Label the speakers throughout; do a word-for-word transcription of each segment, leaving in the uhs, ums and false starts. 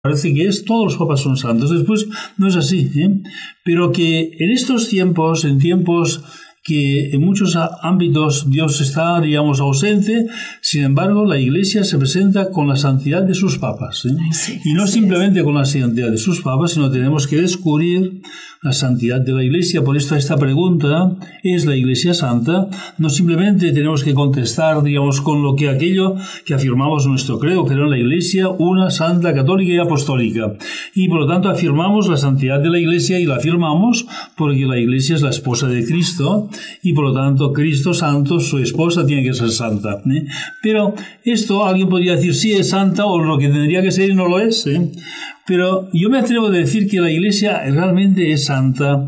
Speaker 1: parece que es todos los papas son santos. Después no es así, ¿eh? Pero que en estos tiempos, en tiempos que en muchos ámbitos Dios está, digamos, ausente, sin embargo, la Iglesia se presenta con la santidad de sus papas, ¿eh? Sí, y no simplemente es. con la santidad de sus papas, sino tenemos que descubrir la santidad de la Iglesia. Por esto esta pregunta, ¿es la Iglesia santa? No simplemente tenemos que contestar, digamos, con lo que aquello que afirmamos en nuestro credo, que era la Iglesia una, santa, católica y apostólica. Y por lo tanto afirmamos la santidad de la Iglesia, y la afirmamos porque la Iglesia es la esposa de Cristo, y por lo tanto Cristo santo, su esposa tiene que ser santa, ¿eh? Pero esto alguien podría decir sí es santa, o lo que tendría que ser y no lo es, ¿eh? Pero yo me atrevo a decir que la Iglesia realmente es santa,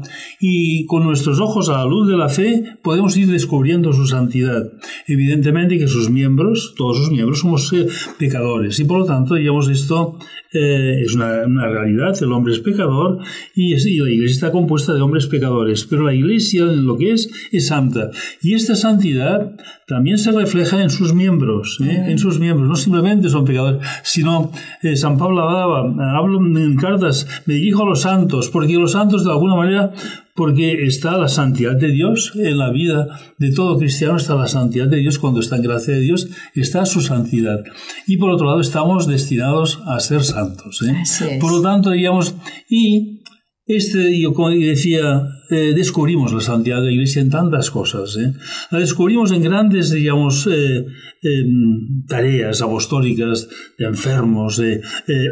Speaker 1: y con nuestros ojos a la luz de la fe podemos ir descubriendo su santidad. Evidentemente que sus miembros, todos sus miembros, somos eh, pecadores, y por lo tanto, digamos, esto eh, es una, una realidad. El hombre es pecador, y, es, y la Iglesia está compuesta de hombres pecadores, pero la Iglesia, en lo que es, es santa, y esta santidad también se refleja en sus miembros, ¿eh? En sus miembros. No simplemente son pecadores, sino eh, San Pablo hablaba, hablo en cartas, me dirijo a los santos, porque los santos de alguna manera, porque está la santidad de Dios en la vida de todo cristiano, está la santidad de Dios. Cuando está en gracia de Dios, está su santidad, y por otro lado estamos destinados a ser santos, ¿eh?
Speaker 2: Así es.
Speaker 1: Por lo tanto, digamos, y este, yo como decía, eh, descubrimos la santidad de la Iglesia en tantas cosas, ¿eh? La descubrimos en grandes, digamos, eh, eh, tareas apostólicas, de enfermos, de, eh,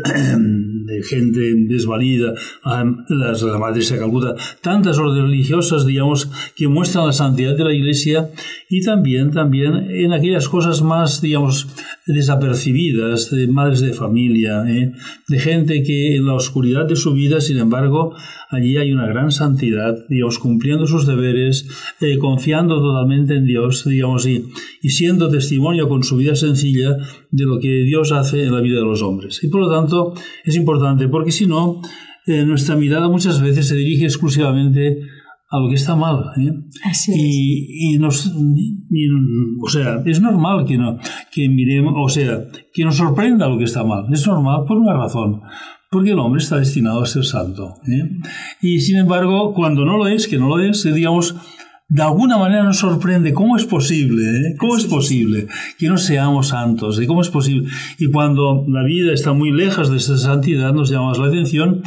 Speaker 1: de gente desvalida, las, la Madre de Calcuta, tantas órdenes religiosas, digamos, que muestran la santidad de la Iglesia, y también, también en aquellas cosas más, digamos, desapercibidas, de madres de familia, ¿eh? De gente que en la oscuridad de su vida, sin embargo, allí hay una gran santidad, digamos, cumpliendo sus deberes, eh, confiando totalmente en Dios, digamos, y, y siendo testimonio con su vida sencilla de lo que Dios hace en la vida de los hombres. Y por lo tanto es importante, porque si no, eh, nuestra mirada muchas veces se dirige exclusivamente a lo que está mal, ¿eh?
Speaker 2: Así es.
Speaker 1: Y, y nos, y, o sea, es normal que no, que miremos, o sea, que nos sorprenda lo que está mal. Es normal por una razón, porque el hombre está destinado a ser santo, ¿eh? Y sin embargo, cuando no lo es, que no lo es, digamos, de alguna manera nos sorprende. ¿Cómo es posible? ¿eh? ¿Cómo es posible que no seamos santos? ¿eh? ¿Cómo es posible? Y cuando la vida está muy lejos de esa santidad, nos llama la atención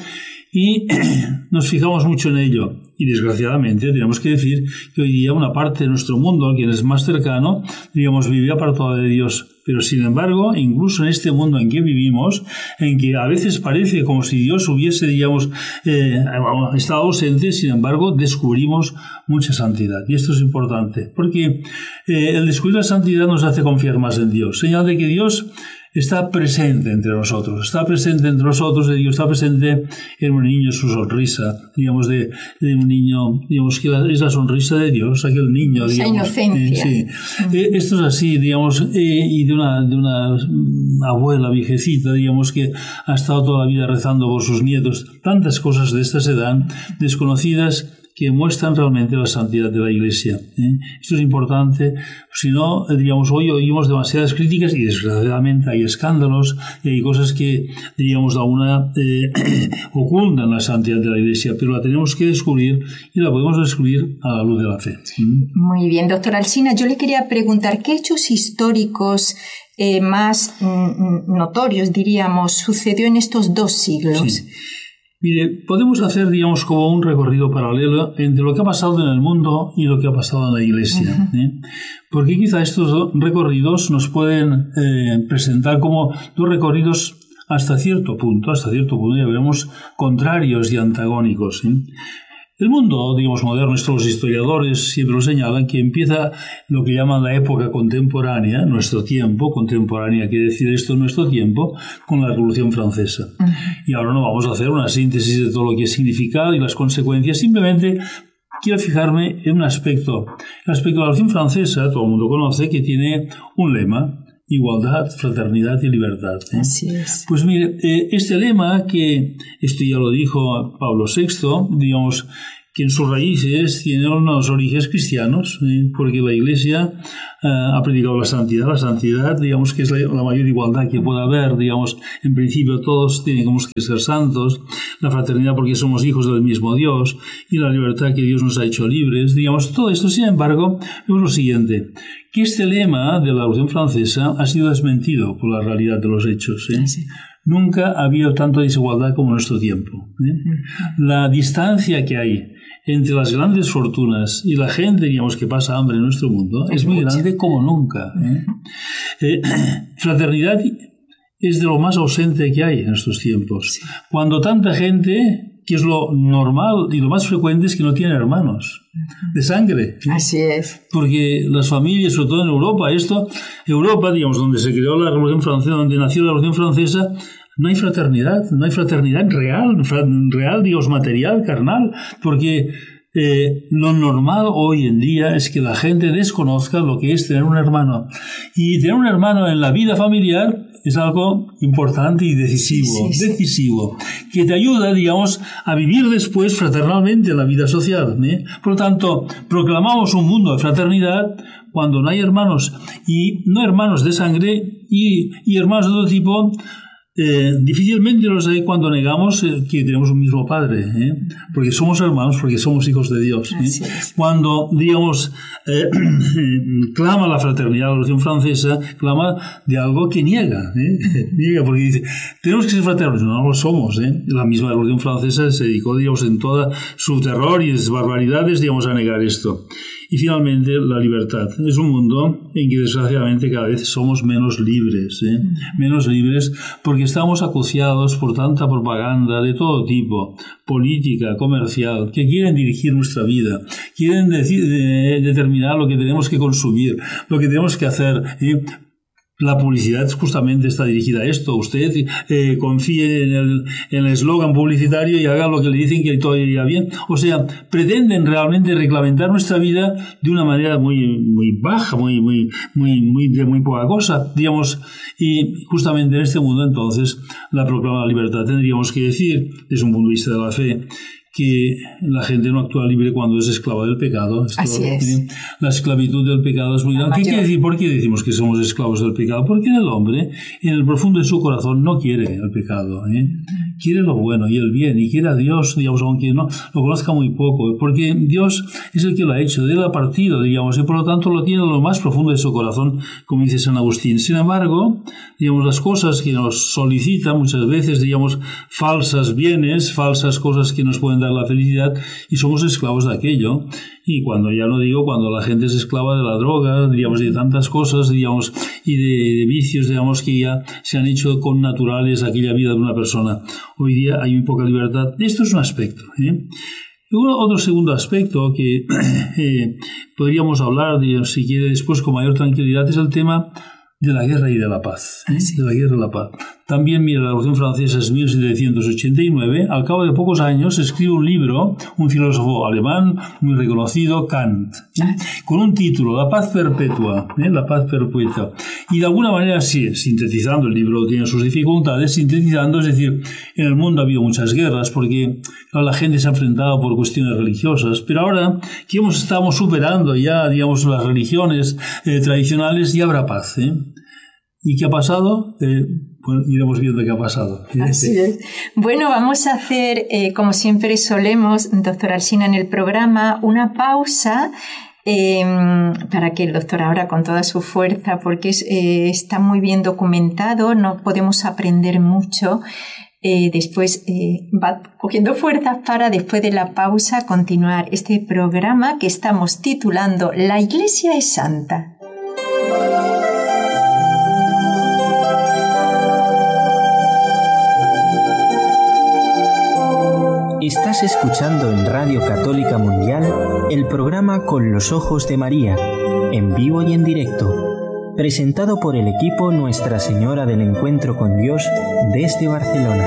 Speaker 1: y nos fijamos mucho en ello. Y desgraciadamente tenemos que decir que hoy día una parte de nuestro mundo, quien es más cercano, digamos, vive apartado de Dios. Pero sin embargo, incluso en este mundo en que vivimos, en que a veces parece como si Dios hubiese, digamos, eh, estado ausente, sin embargo, descubrimos mucha santidad. Y esto es importante, porque eh, el descubrir la santidad nos hace confiar más en Dios. Señal de que Dios está presente entre nosotros, está presente entre nosotros, Dios está presente en un niño, su sonrisa, digamos, de, de un niño, digamos, que la, es la sonrisa de Dios, aquel niño,
Speaker 2: esa
Speaker 1: digamos.
Speaker 2: inocencia.
Speaker 1: Eh, sí. eh, esto es así, digamos, eh, y de una, de una abuela viejecita, digamos, que ha estado toda la vida rezando por sus nietos. Tantas cosas de estas se dan, desconocidas, que muestran realmente la santidad de la Iglesia. ¿eh? Esto es importante, si no, digamos, hoy oímos demasiadas críticas y desgraciadamente hay escándalos y hay cosas que, diríamos, de alguna eh, ocultan la santidad de la Iglesia, pero la tenemos que descubrir y la podemos descubrir a la luz de la fe. ¿Mm?
Speaker 2: Muy bien, doctor Alsina, yo le quería preguntar, ¿qué hechos históricos eh, más mm, notorios, diríamos, sucedió en estos dos siglos?
Speaker 1: Sí. Mire, podemos hacer, digamos, como un recorrido paralelo entre lo que ha pasado en el mundo y lo que ha pasado en la Iglesia. Uh-huh. ¿eh? Porque quizá estos dos recorridos nos pueden eh, presentar como dos recorridos hasta cierto punto, hasta cierto punto, ya vemos, contrarios y antagónicos. ¿eh? El mundo, digamos, moderno, esto los historiadores siempre lo señalan, que empieza lo que llaman la época contemporánea, nuestro tiempo, contemporánea quiere decir esto, nuestro tiempo, con la Revolución Francesa. Uh-huh. Y ahora no vamos a hacer una síntesis de todo lo que ha significado y las consecuencias, simplemente quiero fijarme en un aspecto. El aspecto de la Revolución Francesa, todo el mundo conoce, que tiene un lema: igualdad, fraternidad y libertad. ¿eh?
Speaker 2: Así es.
Speaker 1: Pues mire, eh, este lema, que esto ya lo dijo Pablo sexto, digamos, que en sus raíces tiene unos orígenes cristianos, ¿eh? Porque la Iglesia eh, ha predicado la santidad. La santidad, digamos que es la, la mayor igualdad que pueda haber, digamos, en principio todos tenemos que ser santos, la fraternidad porque somos hijos del mismo Dios y la libertad que Dios nos ha hecho libres, digamos, todo esto. Sin embargo, vemos lo siguiente, que este lema de la Revolución Francesa ha sido desmentido por la realidad de los hechos, ¿eh? Sí. Nunca ha habido tanta desigualdad como en nuestro tiempo, ¿eh? La distancia que hay entre las grandes fortunas y la gente, digamos, que pasa hambre en nuestro mundo es muy grande como nunca, ¿eh? Eh, fraternidad es de lo más ausente que hay en estos tiempos. Cuando tanta gente, que es lo normal y lo más frecuente, es que no tiene hermanos de sangre. ¿Sí?
Speaker 2: Así es.
Speaker 1: Porque las familias, sobre todo en Europa, esto, Europa, digamos, donde se creó la Revolución Francesa, donde nació la Revolución Francesa, no hay fraternidad, no hay fraternidad real, real, digamos, material, carnal, porque eh, lo normal hoy en día es que la gente desconozca lo que es tener un hermano. Y tener un hermano en la vida familiar es algo importante y decisivo, sí, sí, decisivo, que te ayuda, digamos, a vivir después fraternalmente la vida social, ¿eh? Por lo tanto, proclamamos un mundo de fraternidad cuando no hay hermanos, y no hermanos de sangre, y, y hermanos de todo tipo. Eh, difícilmente los hay cuando negamos eh, que tenemos un mismo Padre, ¿eh? Porque somos hermanos, porque somos hijos de Dios, ¿eh? Es. Cuando, digamos, eh, clama la fraternidad, la Revolución Francesa clama de algo que niega, ¿eh? Niega, porque dice, tenemos que ser fraternos, no, no lo somos, ¿eh? La misma Revolución Francesa se dedicó, digamos, en toda su terror y sus barbaridades, digamos, a negar esto. Y finalmente, la libertad. Es un mundo en que desgraciadamente cada vez somos menos libres, ¿eh? Menos libres porque estamos acuciados por tanta propaganda de todo tipo, política, comercial, que quieren dirigir nuestra vida, quieren decir, de, determinar lo que tenemos que consumir, lo que tenemos que hacer, ¿eh? La publicidad justamente está dirigida a esto. Usted eh, confíe en el en el eslogan publicitario y haga lo que le dicen que todo irá bien. O sea, pretenden realmente reglamentar nuestra vida de una manera muy muy baja, muy muy muy muy de muy poca cosa, digamos. Y justamente en este mundo, entonces, la proclama de la libertad tendríamos que decir, desde un punto de vista de la fe, que la gente no actúa libre cuando es esclava del pecado. Esto,
Speaker 2: Así es.
Speaker 1: La esclavitud del pecado es muy grande. ¿Qué quiere decir? ¿Por qué decimos que somos esclavos del pecado? Porque el hombre, en el profundo de su corazón, no quiere el pecado, ¿eh? Quiere lo bueno y el bien, y quiere a Dios, digamos, aunque no lo conozca muy poco, porque Dios es el que lo ha hecho, de él ha partido, digamos, y por lo tanto lo tiene en lo más profundo de su corazón, como dice San Agustín. Sin embargo, digamos, las cosas que nos solicitan muchas veces, digamos, falsas bienes, falsas cosas que nos pueden dar la felicidad, y somos esclavos de aquello. Y cuando, ya no digo, cuando la gente es esclava de la droga, digamos, de tantas cosas, digamos, y de, de vicios, digamos, que ya se han hecho con naturales aquella vida de una persona. Hoy día hay muy poca libertad. Esto es un aspecto, ¿eh? Otro segundo aspecto que eh, podríamos hablar, digamos, si quiere, después con mayor tranquilidad, es el tema de la guerra y de la paz, ¿eh? De la guerra y la paz. También, mira, la Revolución Francesa es mil setecientos ochenta y nueve. Al cabo de pocos años escribe un libro, un filósofo alemán muy reconocido, Kant, ¿eh? Con un título, La paz perpetua, ¿eh? La paz perpetua. Y de alguna manera, sí, sintetizando, el libro tiene sus dificultades, sintetizando, es decir, en el mundo ha habido muchas guerras porque claro, la gente se ha enfrentado por cuestiones religiosas, pero ahora que hemos, estamos superando ya, digamos, las religiones eh, tradicionales, ya habrá paz, ¿eh? ¿Y qué ha pasado? Eh, bueno, iremos viendo qué ha pasado.
Speaker 2: Así es. Bueno, vamos a hacer, eh, como siempre solemos, doctor Alsina, en el programa, una pausa eh, para que el doctor ahora con toda su fuerza, porque es, eh, está muy bien documentado, no podemos aprender mucho. Eh, después eh, va cogiendo fuerzas para, después de la pausa, continuar este programa que estamos titulando La Iglesia es Santa.
Speaker 3: Estás escuchando en Radio Católica Mundial el programa Con los Ojos de María, en vivo y en directo, presentado por el equipo Nuestra Señora del Encuentro con Dios desde Barcelona.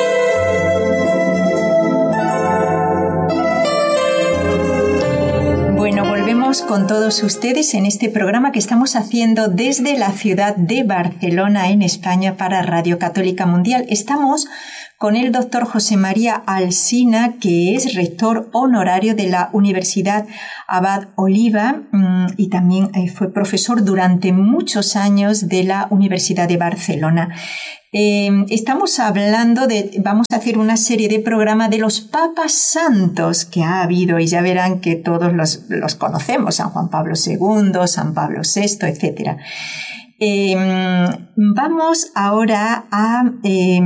Speaker 2: Bueno, volvemos con todos ustedes en este programa que estamos haciendo desde la ciudad de Barcelona, en España, para Radio Católica Mundial. Estamos con el doctor José María Alsina, que es rector honorario de la Universidad Abad Oliba y también fue profesor durante muchos años de la Universidad de Barcelona. Eh, estamos hablando de, vamos a hacer una serie de programas de los papas santos que ha habido, y ya verán que todos los, los conocemos, San Juan Pablo segundo, San Pablo sexto, etcétera. Eh, vamos ahora a, eh,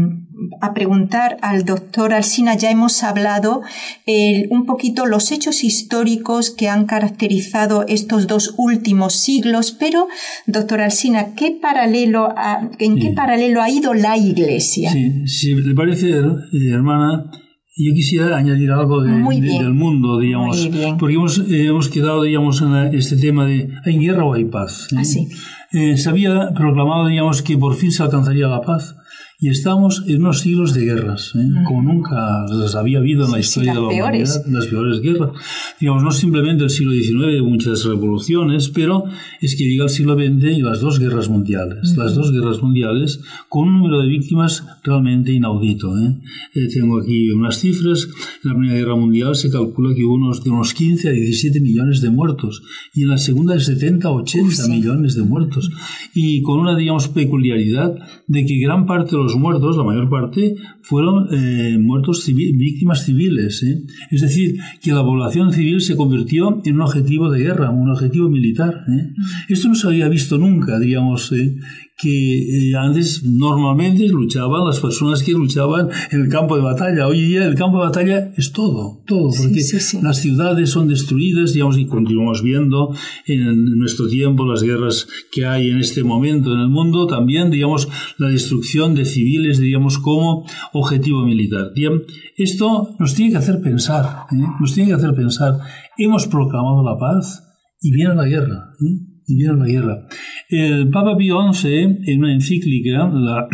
Speaker 2: a preguntar al doctor Alsina. Ya hemos hablado eh, un poquito los hechos históricos que han caracterizado estos dos últimos siglos, pero doctor Alsina, ¿qué paralelo ha, ¿en qué sí. paralelo ha ido la Iglesia?
Speaker 1: Sí, si le parece, hermana, yo quisiera añadir algo de, de, del mundo, digamos, porque hemos, eh, hemos quedado, digamos, en la, este tema de ¿hay guerra o hay paz? ¿eh?
Speaker 2: Ah, sí.
Speaker 1: Eh, se había proclamado, digamos, que por fin se alcanzaría la paz, y estamos en unos siglos de guerras, ¿eh? mm. como nunca las había habido en la historia sí, de la
Speaker 2: peores.
Speaker 1: humanidad, las peores guerras. Digamos, no simplemente el siglo diecinueve, muchas revoluciones, pero es que llega el siglo veinte y las dos guerras mundiales, mm. las dos guerras mundiales con un número de víctimas realmente inaudito. ¿eh? Eh, tengo aquí unas cifras. En la Primera Guerra Mundial se calcula que hubo unos, de unos quince a diecisiete millones de muertos, y en la Segunda de setenta a ochenta sí. millones de muertos, y con una, digamos, peculiaridad de que gran parte de los muertos, la mayor parte, fueron eh, muertos civil, víctimas civiles. ¿eh? Es decir, que la población civil se convirtió en un objetivo de guerra, un objetivo militar. ¿eh? Esto no se había visto nunca, digamos, ¿eh? que eh, antes normalmente luchaban las personas que luchaban en el campo de batalla. Hoy día el campo de batalla es todo, todo, porque sí, sí, sí. las ciudades son destruidas, digamos, y continuamos viendo en nuestro tiempo las guerras que hay en este momento en el mundo, también, digamos, la destrucción de civiles, digamos, como objetivo militar. Bien, esto nos tiene que hacer pensar, ¿eh? nos tiene que hacer pensar. Hemos proclamado la paz y viene la guerra, ¿eh? y viene la guerra. El Papa Pío once, en una encíclica, la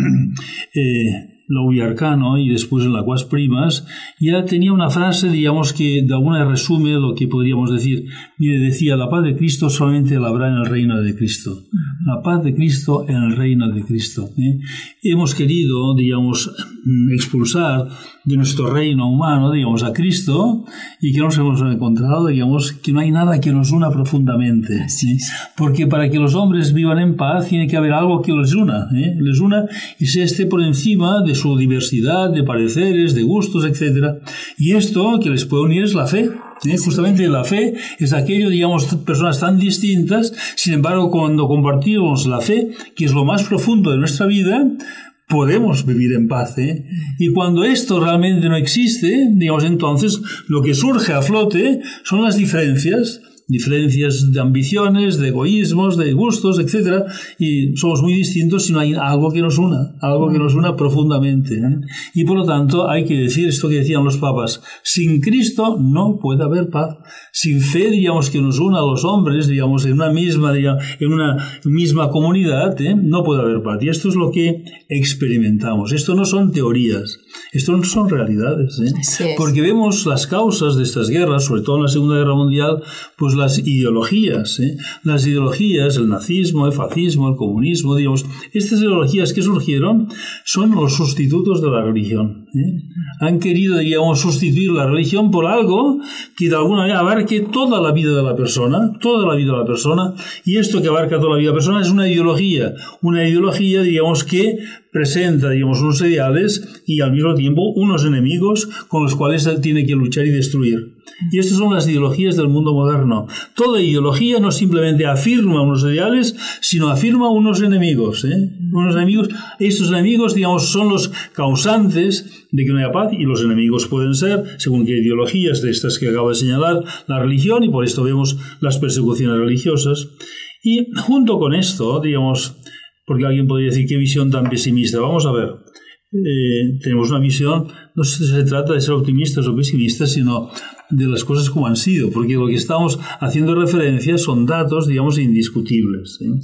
Speaker 1: eh, Laudae Arcano, y después en la Quas Primas, ya tenía una frase, digamos, que de alguna resume lo que podríamos decir. Mire, decía, la paz de Cristo solamente la habrá en el reino de Cristo. La paz de Cristo en el reino de Cristo. ¿eh? Hemos querido, digamos, expulsar de nuestro reino humano, digamos, a Cristo, y que nos hemos encontrado, digamos, que no hay nada que nos una profundamente. ¿sí? Porque para que los hombres vivan en paz tiene que haber algo que les una, ¿eh? les una y se esté por encima de su diversidad de pareceres, de gustos, etcétera. Y esto que les puede unir es la fe. ¿Sí? Justamente la fe es aquello, digamos, personas tan distintas, sin embargo, cuando compartimos la fe, que es lo más profundo de nuestra vida, podemos vivir en paz. ¿eh? Y cuando esto realmente no existe, digamos, entonces lo que surge a flote son las diferencias, diferencias de ambiciones, de egoísmos, de gustos, etcétera, y somos muy distintos si no hay algo que nos una, algo que nos una profundamente. ¿eh? Y por lo tanto hay que decir esto que decían los papas: sin Cristo no puede haber paz. Sin fe, digamos, que nos una a los hombres, digamos, en una misma, digamos, en una misma comunidad, ¿eh? no puede haber paz. Y esto es lo que experimentamos. Esto no son teorías, esto no son realidades. ¿eh?
Speaker 2: Así es.
Speaker 1: Porque vemos las causas de estas guerras, sobre todo en la Segunda Guerra Mundial, pues las ideologías, ¿eh? las ideologías, el nazismo, el fascismo, el comunismo, digamos, estas ideologías que surgieron son los sustitutos de la religión. ¿eh? Han querido, digamos, sustituir la religión por algo que de alguna manera abarque toda la vida de la persona, toda la vida de la persona, y esto que abarca toda la vida de la persona es una ideología, una ideología, digamos, que presenta, digamos, unos ideales y al mismo tiempo unos enemigos con los cuales él tiene que luchar y destruir. Y estas son las ideologías del mundo moderno. Toda ideología no simplemente afirma unos ideales, sino afirma unos enemigos. ¿eh? Unos enemigos. Estos enemigos, digamos, son los causantes de que no haya paz, y los enemigos pueden ser, según qué ideologías de estas que acabo de señalar, la religión, y por esto vemos las persecuciones religiosas. Y junto con esto, digamos, porque alguien podría decir qué visión tan pesimista. Vamos a ver. Eh, tenemos una visión, no se trata de ser optimistas o pesimistas, sino de las cosas como han sido, porque lo que estamos haciendo referencia son datos, digamos, indiscutibles. ¿eh?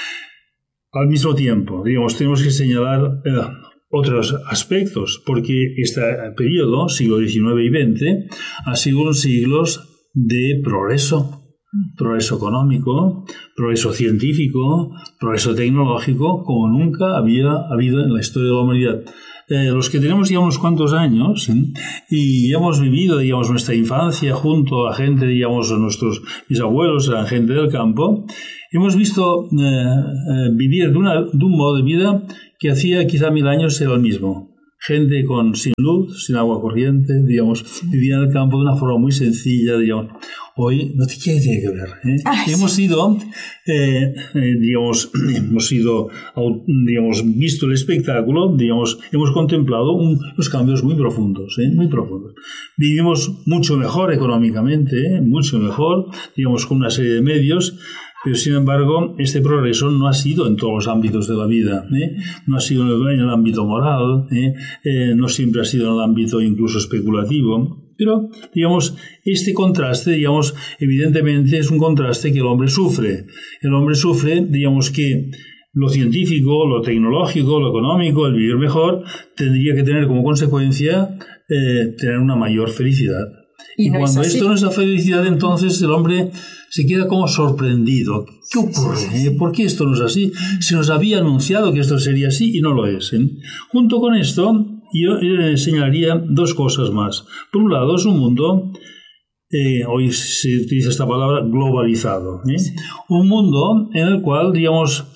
Speaker 1: Al mismo tiempo, digamos, tenemos que señalar eh, otros aspectos, porque este periodo, siglo diecinueve y veinte, ha sido un siglos de progreso, progreso económico, progreso científico, progreso tecnológico, como nunca había habido en la historia de la humanidad. Eh, los que tenemos ya unos cuantos años, ¿eh? y hemos vivido, digamos, nuestra infancia junto a gente, digamos, nuestros mis abuelos eran gente del campo, hemos visto eh, eh, vivir de, una, de un modo de vida que hacía quizá mil años era el mismo. Gente con sin luz, sin agua corriente, digamos, vivía en el campo de una forma muy sencilla, digamos. Hoy no tiene, tiene que ver. ¿eh?
Speaker 2: Ay,
Speaker 1: hemos sido, eh, eh, digamos, hemos sido, digamos, visto el espectáculo, digamos, hemos contemplado un, unos cambios muy profundos, ¿eh? muy profundos. Vivimos mucho mejor económicamente, ¿eh? mucho mejor, digamos, con una serie de medios. Pero, sin embargo, este progreso no ha sido en todos los ámbitos de la vida, ¿eh? No ha sido en el ámbito moral, ¿eh? Eh, no siempre ha sido en el ámbito incluso especulativo. Pero, digamos, este contraste, digamos, evidentemente es un contraste que el hombre sufre. El hombre sufre, digamos, que lo científico, lo tecnológico, lo económico, el vivir mejor, tendría que tener como consecuencia eh, tener una mayor felicidad. Y, y no cuando esto no es la felicidad, entonces el hombre se queda como sorprendido. ¿Qué ocurre? Sí, sí, sí. ¿Por qué esto no es así? Se nos había anunciado que esto sería así y no lo es. ¿eh? Junto con esto, yo eh, señalaría dos cosas más. Por un lado, es un mundo, eh, hoy se utiliza esta palabra, globalizado. ¿eh? Sí. Un mundo en el cual, digamos,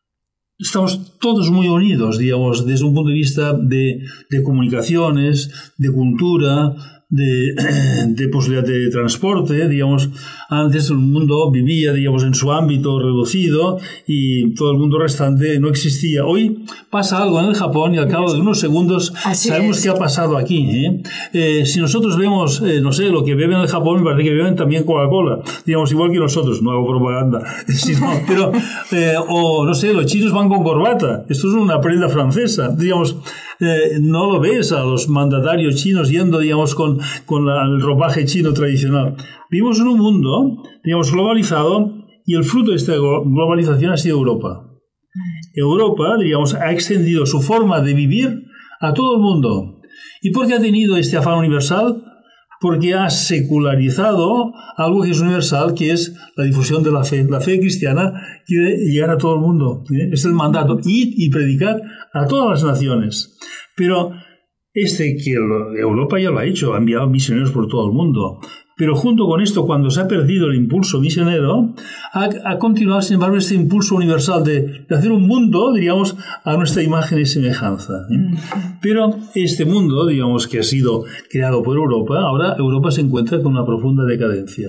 Speaker 1: estamos todos muy unidos, digamos, desde un punto de vista de, de comunicaciones, de cultura, de, de posibilidad de transporte, digamos. Antes el mundo vivía, digamos, en su ámbito reducido y todo el mundo restante no existía. Hoy pasa algo en el Japón y al cabo de unos segundos Así sabemos es. qué ha pasado aquí. ¿eh? Eh, si nosotros vemos, eh, no sé, lo que beben en el Japón, me parece que beben también Coca-Cola, digamos, igual que nosotros, no hago propaganda, sino, pero, eh, o no sé, los chinos van con corbata, esto es una prenda francesa, digamos, eh, no lo ves a los mandatarios chinos yendo, digamos, con, con la, el ropaje chino tradicional. Vivimos en un mundo, digamos, globalizado y el fruto de esta globalización ha sido Europa. Europa, digamos, ha extendido su forma de vivir a todo el mundo. ¿Y por qué ha tenido este afán universal? Porque ha secularizado algo que es universal, que es la difusión de la fe. La fe cristiana quiere llegar a todo el mundo. ¿eh? Es el mandato, ir y predicar a todas las naciones. Pero este que Europa ya lo ha hecho, ha enviado misioneros por todo el mundo. Pero junto con esto, cuando se ha perdido el impulso misionero, ha, ha continuado, sin embargo, este impulso universal de, de hacer un mundo, diríamos, a nuestra imagen y semejanza. ¿eh? Pero este mundo, digamos, que ha sido creado por Europa, ahora Europa se encuentra con una profunda decadencia.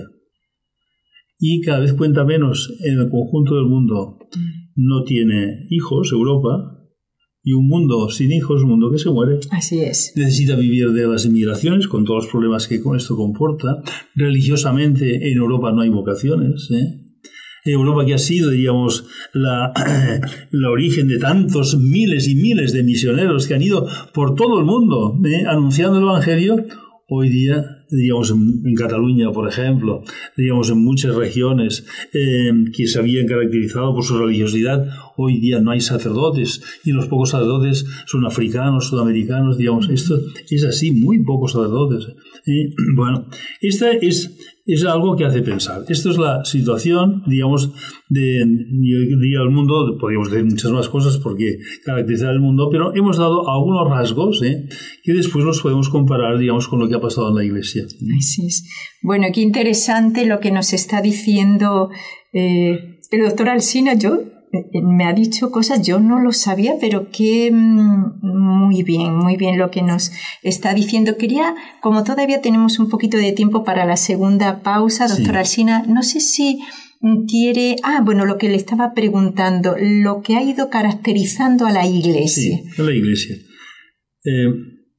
Speaker 1: Y cada vez cuenta menos en el conjunto del mundo. No tiene hijos, Europa. Y un mundo sin hijos, un mundo que se muere.
Speaker 2: Así es.
Speaker 1: Necesita vivir de las inmigraciones, con todos los problemas que con esto comporta. Religiosamente, en Europa no hay vocaciones. ¿eh? Europa, que ha sido, digamos, la, la origen de tantos miles y miles de misioneros que han ido por todo el mundo ¿eh? anunciando el Evangelio, hoy día, digamos, en, en Cataluña, por ejemplo, digamos, en muchas regiones eh, que se habían caracterizado por su religiosidad, hoy día no hay sacerdotes, y los pocos sacerdotes son africanos, sudamericanos, digamos, esto es así, muy pocos sacerdotes. Eh, bueno, esta es, es algo que hace pensar. Esto es la situación, digamos, de, yo diría, el mundo, podríamos decir muchas más cosas porque caracterizar el mundo, pero hemos dado algunos rasgos eh, que después los podemos comparar, digamos, con lo que ha pasado en la Iglesia.
Speaker 2: Así es. Bueno, qué interesante lo que nos está diciendo eh, el doctor Alsina. Yo eh, me ha dicho cosas, yo no lo sabía, pero que mm, muy bien, muy bien lo que nos está diciendo. Quería, como todavía tenemos un poquito de tiempo para la segunda pausa, doctor sí. Alsina, no sé si quiere... Ah, bueno, lo que le estaba preguntando, lo que ha ido caracterizando a la Iglesia.
Speaker 1: Sí, a la Iglesia. Eh,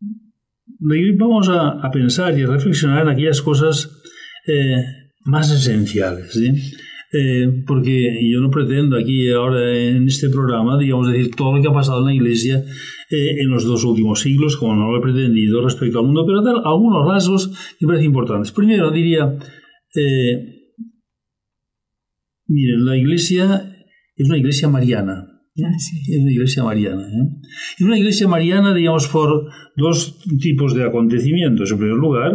Speaker 1: Vamos a, a pensar y a reflexionar en aquellas cosas eh, más esenciales, ¿sí? eh, porque yo no pretendo aquí ahora en este programa, digamos, decir todo lo que ha pasado en la Iglesia eh, en los dos últimos siglos, como no lo he pretendido respecto al mundo, pero dar algunos rasgos que me parecen importantes. Primero diría, eh, miren, la Iglesia es una Iglesia mariana.
Speaker 2: Ah, sí.
Speaker 1: Es una iglesia mariana. ¿eh? Y una iglesia mariana, digamos, por dos tipos de acontecimientos. En primer lugar,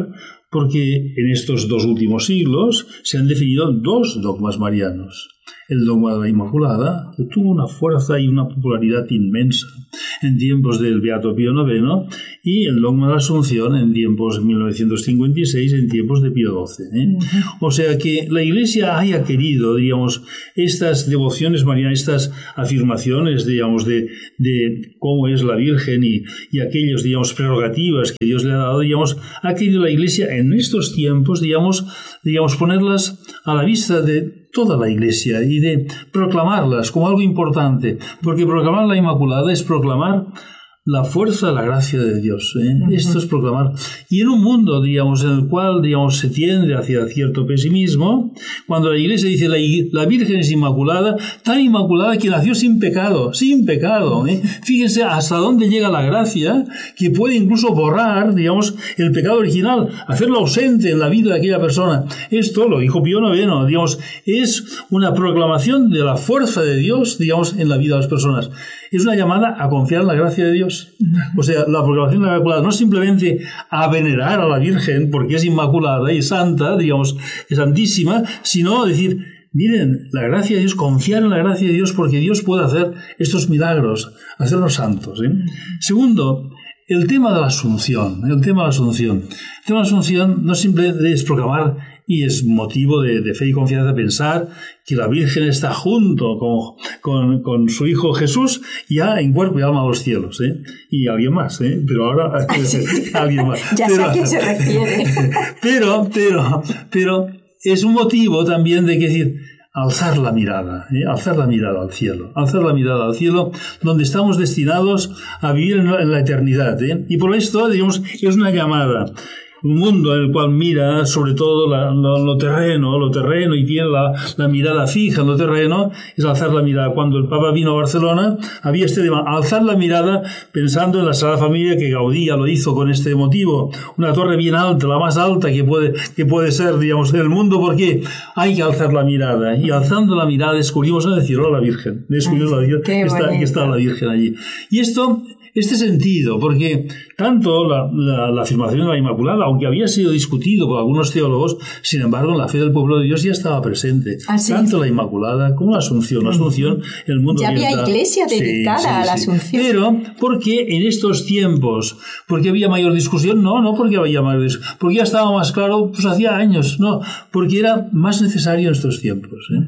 Speaker 1: porque en estos dos últimos siglos se han definido dos dogmas marianos. El dogma de la Inmaculada, que tuvo una fuerza y una popularidad inmensa en tiempos del Beato Pío noveno, y el dogma de la Asunción en tiempos de mil novecientos cincuenta y seis, en tiempos de Pío doce. ¿eh? Uh-huh. O sea que la Iglesia haya querido, digamos, estas devociones marianas, estas afirmaciones, digamos, de, de cómo es la Virgen y, y aquellos, digamos, prerrogativas que Dios le ha dado, digamos, ha querido la Iglesia en estos tiempos, digamos, digamos, ponerlas a la vista de toda la Iglesia y de proclamarlas como algo importante, porque proclamar la Inmaculada es proclamar la fuerza de la gracia de Dios. ¿eh? Uh-huh. Esto es proclamar. Y en un mundo, digamos, en el cual, digamos, se tiende hacia cierto pesimismo, cuando la Iglesia dice la, la Virgen es inmaculada, tan inmaculada que nació sin pecado, sin pecado. ¿eh? Fíjense hasta dónde llega la gracia, que puede incluso borrar, digamos, el pecado original, hacerlo ausente en la vida de aquella persona. Esto lo dijo Pío noveno, digamos, es una proclamación de la fuerza de Dios, digamos, en la vida de las personas. Es una llamada a confiar en la gracia de Dios. O sea, la proclamación de la Inmaculada no es simplemente a venerar a la Virgen porque es inmaculada y santa, digamos, es santísima, sino decir, miren, la gracia de Dios, confiar en la gracia de Dios porque Dios puede hacer estos milagros, hacerlos santos. ¿eh? Segundo, el tema de la Asunción. El tema de la Asunción. El tema de la Asunción no simplemente es proclamar y es motivo de, de fe y confianza pensar que la Virgen está junto con, con, con su Hijo Jesús ya en cuerpo y alma a los cielos. ¿eh? Y alguien más, ¿eh? pero ahora alguien más.
Speaker 2: Ya
Speaker 1: pero,
Speaker 2: sé a quién se refiere.
Speaker 1: Pero, pero, pero es un motivo también de que decir, alzar la mirada, ¿eh? alzar la mirada al cielo, alzar la mirada al cielo, donde estamos destinados a vivir en la, en la eternidad. ¿eh? Y por esto, digamos, es una llamada. Un mundo en el cual mira sobre todo la, lo, lo terreno, lo terreno y tiene la, la mirada fija en lo terreno, es alzar la mirada. Cuando el Papa vino a Barcelona, había este tema, alzar la mirada pensando en la Sagrada Familia, que Gaudí lo hizo con este motivo. Una torre bien alta, la más alta que puede, que puede ser, digamos, en el mundo, porque hay que alzar la mirada. Y alzando la mirada descubrimos en el cielo a la Virgen. Descubrimos la Virgen, que está, que está la Virgen allí. Y esto... Este sentido, porque tanto la, la, la afirmación de la Inmaculada, aunque había sido discutido por algunos teólogos, sin embargo, en la fe del pueblo de Dios ya estaba presente. ¿Ah, sí? Tanto la Inmaculada como la Asunción. La Asunción, el mundo
Speaker 2: ya había iglesia dedicada sí, sí, a la Asunción.
Speaker 1: Sí. Pero, ¿por qué en estos tiempos? ¿Porque había mayor discusión? No, no porque había mayor discusión. Porque ya estaba más claro, pues hacía años. No, porque era más necesario en estos tiempos. ¿eh?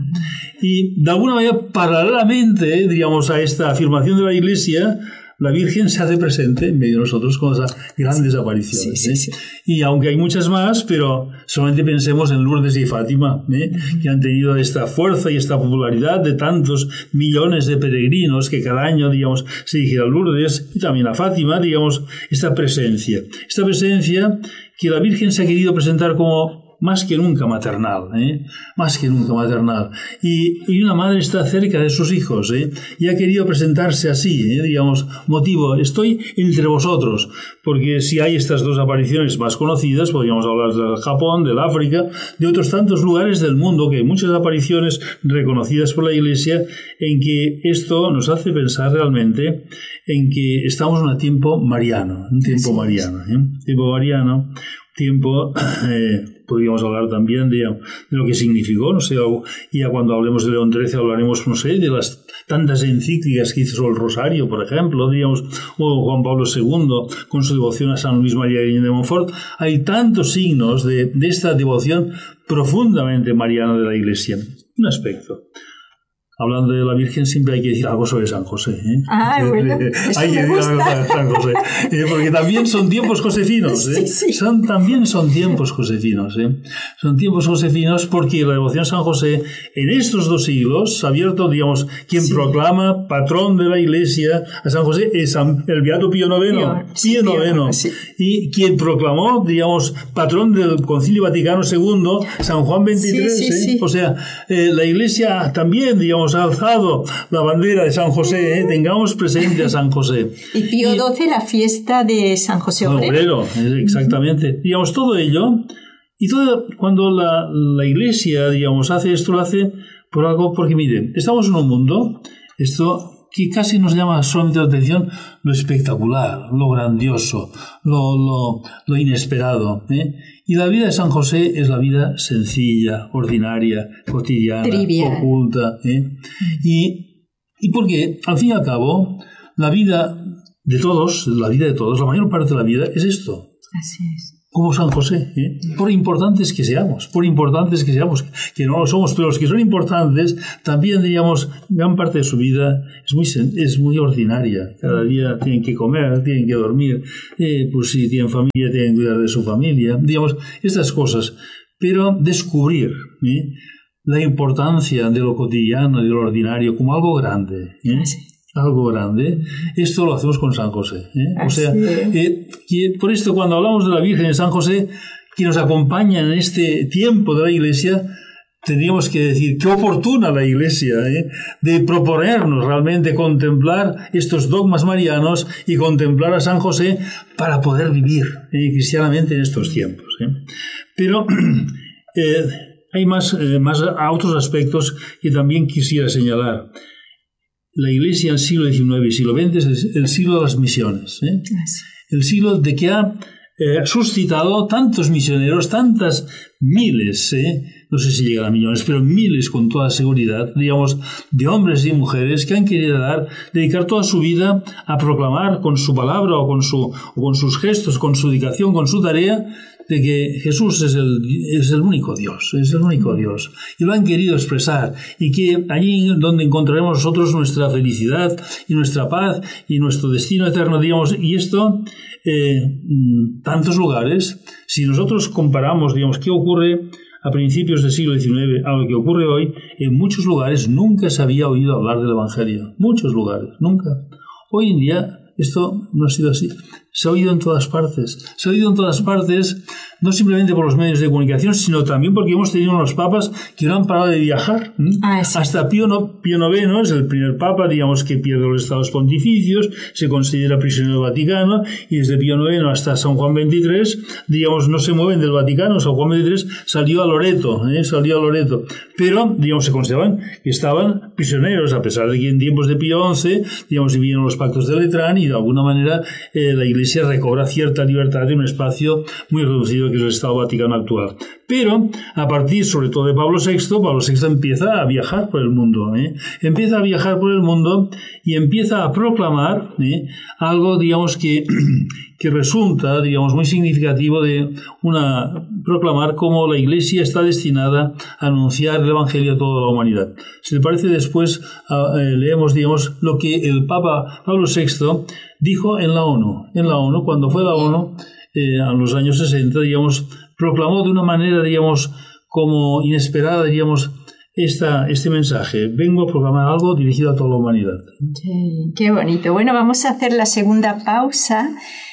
Speaker 1: Y, de alguna manera, paralelamente, diríamos, a esta afirmación de la Iglesia, la Virgen se hace presente en medio de nosotros con esas grandes apariciones. Sí, sí, sí. ¿eh? Y aunque hay muchas más, pero solamente pensemos en Lourdes y Fátima, ¿eh? que han tenido esta fuerza y esta popularidad de tantos millones de peregrinos que cada año, digamos, se dirigen a Lourdes y también a Fátima, digamos, esta presencia. Esta presencia que la Virgen se ha querido presentar como más que nunca maternal, ¿eh? más que nunca maternal. Y, y una madre está cerca de sus hijos, ¿eh? y ha querido presentarse así, ¿eh? digamos, motivo, estoy entre vosotros, porque si hay estas dos apariciones más conocidas, podríamos hablar del Japón, del África, de otros tantos lugares del mundo, que hay muchas apariciones reconocidas por la Iglesia, en que esto nos hace pensar realmente en que estamos en un tiempo mariano, un tiempo mariano, ¿eh? tiempo mariano, tiempo... Eh, podríamos hablar también de, de lo que significó, no sé, ya cuando hablemos de León trece hablaremos, no sé, de las tantas encíclicas que hizo sobre el Rosario, por ejemplo, digamos, o Juan Pablo segundo con su devoción a San Luis María de Montfort. Hay tantos signos de, de esta devoción profundamente mariana de la Iglesia. Un aspecto. Hablando de la Virgen, siempre hay que decir algo sobre San José. ¿eh?
Speaker 2: Ah, bueno,
Speaker 1: hay que decir algo sobre San José. Eh, porque también son tiempos josefinos. ¿eh? Sí, sí. Son, también son tiempos josefinos. ¿eh? Son tiempos josefinos porque la devoción a San José, en estos dos siglos, ha abierto, digamos, quien sí. proclama patrón de la Iglesia a San José es San, el Beato Pío noveno. Pío, Pío noveno. Sí. Y quien proclamó, digamos, patrón del Concilio Vaticano segundo, San Juan veintitrés. Sí, sí, ¿eh? sí. O sea, eh, la Iglesia también, digamos, ha alzado la bandera de San José, ¿eh? Tengamos presente a San José.
Speaker 2: Y Pío doce, la fiesta de San José Obrero.
Speaker 1: Obrero, exactamente. Uh-huh. Digamos, todo ello, y todo, cuando la, la Iglesia, digamos, hace esto, lo hace por algo, porque mire, estamos en un mundo, esto que casi nos llama solamente la atención lo espectacular, lo grandioso, lo, lo, lo inesperado, ¿eh? Y la vida de San José es la vida sencilla, ordinaria, cotidiana,
Speaker 2: trivial,
Speaker 1: oculta, ¿eh? Y, y porque, al fin y al cabo, la vida de todos, la vida de todos, la mayor parte de la vida es esto.
Speaker 2: Así es.
Speaker 1: Como San José, ¿eh? Por importantes que seamos, por importantes que seamos, que no lo somos, pero los que son importantes, también, diríamos, gran parte de su vida es muy, es muy ordinaria. Cada día tienen que comer, tienen que dormir, eh, pues si tienen familia, tienen que cuidar de su familia, digamos, estas cosas. Pero descubrir, ¿eh? la importancia de lo cotidiano, de lo ordinario, como algo grande, ¿eh?
Speaker 2: Sí.
Speaker 1: Algo grande, esto lo hacemos con San José, ¿eh? O sea, eh, que por esto cuando hablamos de la Virgen de San José, que nos acompaña en este tiempo de la Iglesia, tendríamos que decir qué oportuna la Iglesia, ¿eh? De proponernos realmente contemplar estos dogmas marianos y contemplar a San José para poder vivir, ¿eh? cristianamente en estos tiempos, ¿eh? Pero eh, hay más, eh, más otros aspectos que también quisiera señalar. La Iglesia en el siglo diecinueve y siglo veinte es el siglo de las misiones, ¿eh? El siglo de que ha eh, suscitado tantos misioneros, tantas miles, ¿eh? no sé si llegan a millones, pero miles con toda seguridad, digamos, de hombres y mujeres que han querido dar, dedicar toda su vida a proclamar con su palabra o con, su, o con sus gestos, con su dedicación, con su tarea, de que Jesús es el, es el único Dios, es el único Dios. Y lo han querido expresar. Y que allí donde encontraremos nosotros nuestra felicidad y nuestra paz y nuestro destino eterno, digamos, y esto, eh, tantos lugares, si nosotros comparamos, digamos, qué ocurre a principios del siglo diecinueve a lo que ocurre hoy, en muchos lugares nunca se había oído hablar del Evangelio. Muchos lugares, nunca. Hoy en día esto no ha sido así. Se ha oído en todas partes. Se ha oído en todas partes, no simplemente por los medios de comunicación, sino también porque hemos tenido unos papas que no han parado de viajar. Ah, sí. Hasta Pío, no, Pío noveno es el primer papa, digamos, que pierde los estados pontificios, se considera prisionero del Vaticano, y desde Pío noveno hasta San Juan veintitrés, digamos, no se mueven del Vaticano. San Juan veintitrés salió a Loreto, ¿eh? salió a Loreto. Pero, digamos, se consideraban que estaban prisioneros, a pesar de que en tiempos de Pío once, digamos, vivían los pactos de Letrán, y de alguna manera eh, la Iglesia Iglesia recobra cierta libertad en un espacio muy reducido que es el Estado Vaticano actual. Pero a partir sobre todo de Pablo sexto, Pablo sexto empieza a viajar por el mundo, ¿eh? empieza a viajar por el mundo y empieza a proclamar ¿eh? algo, digamos, que, que resulta, digamos, muy significativo de una proclamar cómo la Iglesia está destinada a anunciar el Evangelio a toda la humanidad. Si le parece, después uh, eh, leemos, digamos, lo que el Papa Pablo sexto dijo en la ONU. En la ONU, cuando fue la ONU, eh, en los años sesenta, digamos, proclamó de una manera, digamos, como inesperada, digamos, esta, este mensaje. Vengo a proclamar algo dirigido a toda la humanidad.
Speaker 2: Qué, qué bonito. Bueno, vamos a hacer la segunda pausa,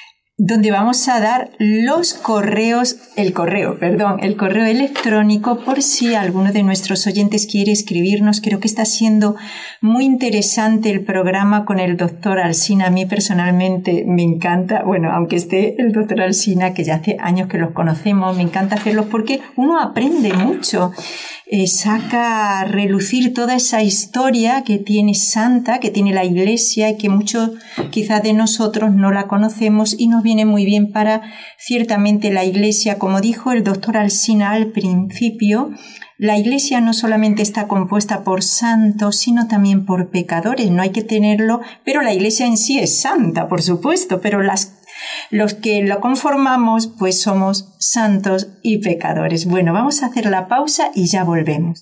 Speaker 2: donde vamos a dar los correos, el correo, perdón, el correo electrónico por si alguno de nuestros oyentes quiere escribirnos. Creo que está siendo muy interesante el programa con el doctor Alsina. A mí personalmente me encanta, bueno, aunque esté el doctor Alsina, que ya hace años que los conocemos, me encanta hacerlos porque uno aprende mucho. Eh, saca a relucir toda esa historia que tiene Santa, que tiene la Iglesia y que muchos quizás de nosotros no la conocemos, y nos viene muy bien para ciertamente la Iglesia. Como dijo el doctor Alsina al principio, la Iglesia no solamente está compuesta por santos, sino también por pecadores. No hay que tenerlo, pero la Iglesia en sí es santa, por supuesto, pero las los que lo conformamos, pues somos santos y pecadores. Bueno, vamos a hacer la pausa y ya volvemos.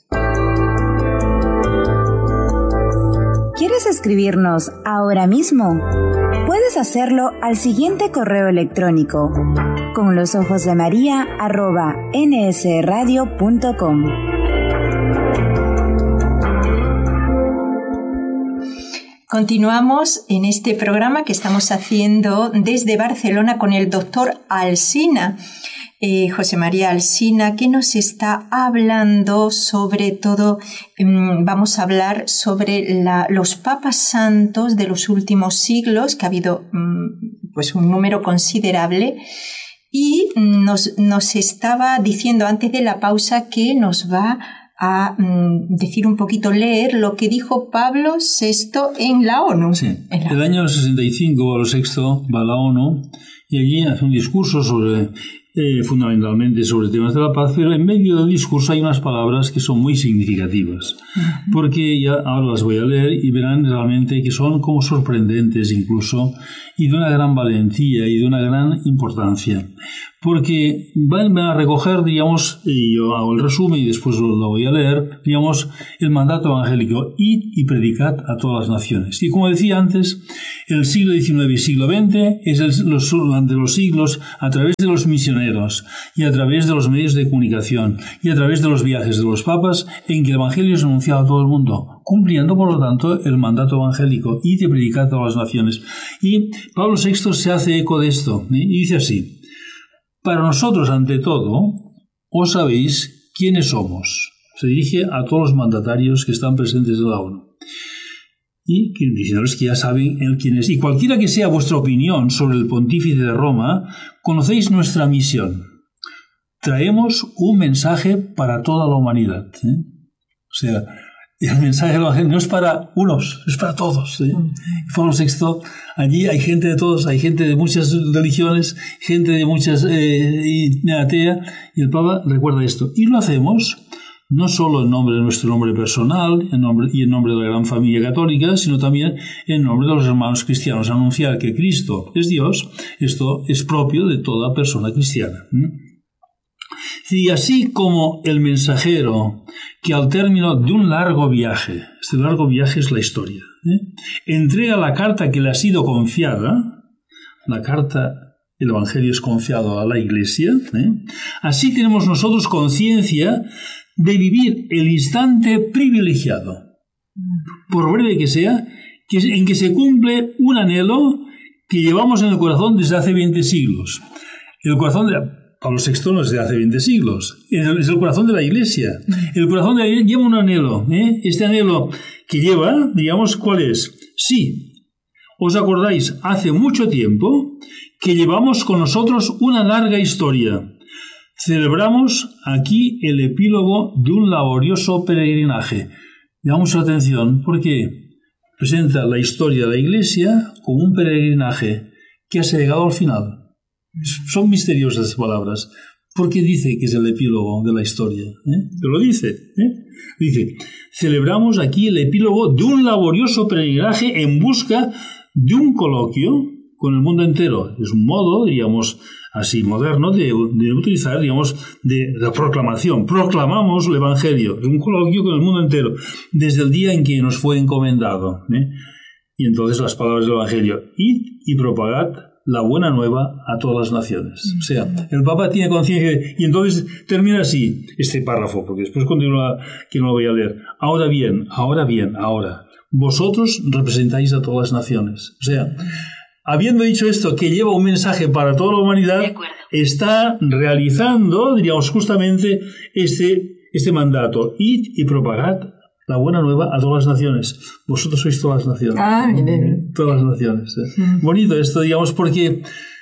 Speaker 4: ¿Quieres escribirnos ahora mismo? Puedes hacerlo al siguiente correo electrónico: con los ojos de María arroba nsradio punto com.
Speaker 2: Continuamos en este programa que estamos haciendo desde Barcelona con el doctor Alsina, eh, José María Alsina, que nos está hablando sobre todo, eh, vamos a hablar sobre la, los papas santos de los últimos siglos, que ha habido mm, pues un número considerable, y nos, nos estaba diciendo antes de la pausa que nos va a mm, decir un poquito, leer lo que dijo Pablo sexto en la ONU.
Speaker 1: Sí,
Speaker 2: en la...
Speaker 1: el año sesenta y cinco Pablo sexto va a la ONU y allí hace un discurso sobre, eh, fundamentalmente sobre temas de la paz, pero en medio del discurso hay unas palabras que son muy significativas, uh-huh. porque ya ahora las voy a leer y verán realmente que son como sorprendentes incluso, y de una gran valentía y de una gran importancia. Porque van a recoger, digamos, y yo hago el resumen y después lo, lo voy a leer, digamos, el mandato evangélico, id y predicad a todas las naciones. Y como decía antes, el siglo diecinueve y siglo veinte es el, los, durante los siglos, a través de los misioneros y a través de los medios de comunicación y a través de los viajes de los papas, en que el evangelio es anunciado a todo el mundo, cumpliendo, por lo tanto, el mandato evangélico, id y predicad a todas las naciones. Y Pablo sexto se hace eco de esto, ¿eh? Y dice así: para nosotros, ante todo, os sabéis quiénes somos. Se dirige a todos los mandatarios que están presentes en la ONU. Y diciéndoles que ya saben él quién es. Y cualquiera que sea vuestra opinión sobre el pontífice de Roma, conocéis nuestra misión. Traemos un mensaje para toda la humanidad. ¿eh? O sea, el mensaje del Evangelio no es para unos, es para todos. ¿eh? Pablo sexto, allí hay gente de todos, hay gente de muchas religiones, gente de muchas eh, atea, y el Papa recuerda esto. Y lo hacemos no solo en nombre de nuestro nombre personal en nombre, y en nombre de la gran familia católica, sino también en nombre de los hermanos cristianos. Anunciar que Cristo es Dios, esto es propio de toda persona cristiana. ¿eh? Y así como el mensajero que al término de un largo viaje, este largo viaje es la historia, ¿eh? entrega la carta que le ha sido confiada, la carta, el Evangelio es confiado a la Iglesia, ¿eh? así tenemos nosotros conciencia de vivir el instante privilegiado, por breve que sea, que en que se cumple un anhelo que llevamos en el corazón desde hace veinte siglos. El corazón de Pablo sexto no es de hace veinte siglos, es el corazón de la Iglesia. El corazón de la Iglesia lleva un anhelo. ¿eh? Este anhelo que lleva, digamos, ¿cuál es? Sí, os acordáis, hace mucho tiempo que llevamos con nosotros una larga historia. Celebramos aquí el epílogo de un laborioso peregrinaje. Damos atención porque presenta la historia de la Iglesia como un peregrinaje que ha llegado al final. Son misteriosas palabras, porque dice que es el epílogo de la historia. ¿eh? Pero lo dice. ¿eh? Dice, celebramos aquí el epílogo de un laborioso peregrinaje en busca de un coloquio con el mundo entero. Es un modo, digamos, así moderno de, de utilizar, digamos, de la proclamación. Proclamamos el Evangelio. Es un coloquio con el mundo entero, desde el día en que nos fue encomendado. ¿eh? Y entonces las palabras del Evangelio, id y propagad la buena nueva a todas las naciones. O sea, el Papa tiene conciencia de... Y entonces termina así este párrafo, porque después continúa, que no lo voy a leer. Ahora bien, ahora bien, ahora. Vosotros representáis a todas las naciones. O sea, habiendo dicho esto, que lleva un mensaje para toda la humanidad, está realizando, diríamos, justamente este, este mandato. Id y propagad la buena nueva a todas las naciones. Vosotros sois todas las naciones.
Speaker 2: Ah, bien.
Speaker 1: Todas las naciones. ¿eh? Mm. Bonito esto, digamos, porque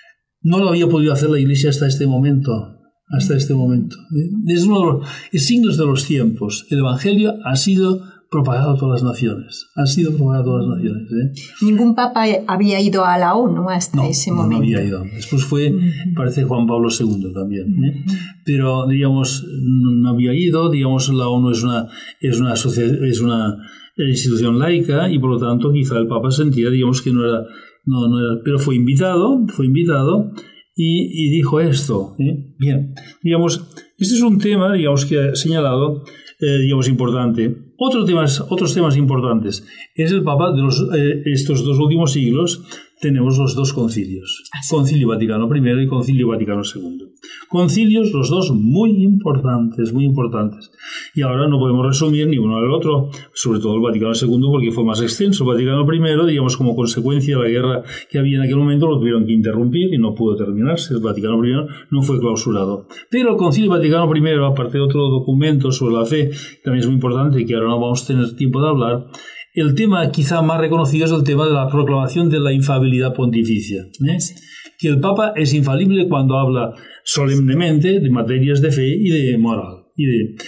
Speaker 1: no lo había podido hacer la Iglesia hasta este momento. Hasta este momento. ¿eh? Es uno de los es signos de los tiempos. El Evangelio ha sido propagado a todas las naciones. Ha sido propagado a todas las naciones. ¿eh?
Speaker 2: Ningún papa había ido a la ONU hasta
Speaker 1: no,
Speaker 2: ese
Speaker 1: no,
Speaker 2: momento.
Speaker 1: No había ido. Después fue, uh-huh. parece, Juan Pablo segundo también. ¿eh? Uh-huh. Pero, digamos, no había ido. Digamos, la ONU es una, es una, es una institución laica y, por lo tanto, quizá el papa sentía, digamos, que no era... No, no era pero fue invitado, fue invitado y, y dijo esto. ¿eh? Bien, digamos, este es un tema, digamos, que ha señalado, eh, digamos, importante. Otro temas, otros temas importantes. Es el Papa de los, eh, estos dos últimos siglos. Tenemos los dos concilios. Concilio Vaticano primero y Concilio Vaticano segundo. Concilios, los dos muy importantes, muy importantes. Y ahora no podemos resumir ni uno al otro, sobre todo el Vaticano segundo porque fue más extenso. El Vaticano primero, digamos, como consecuencia de la guerra que había en aquel momento, lo tuvieron que interrumpir y no pudo terminarse. El Vaticano primero no fue clausurado. Pero el Concilio Vaticano primero, aparte de otro documento sobre la fe, también es muy importante, que ahora no vamos a tener tiempo de hablar. El tema quizá más reconocido es el tema de la proclamación de la infalibilidad pontificia. ¿eh? Que el Papa es infalible cuando habla solemnemente de materias de fe y de moral. Y de,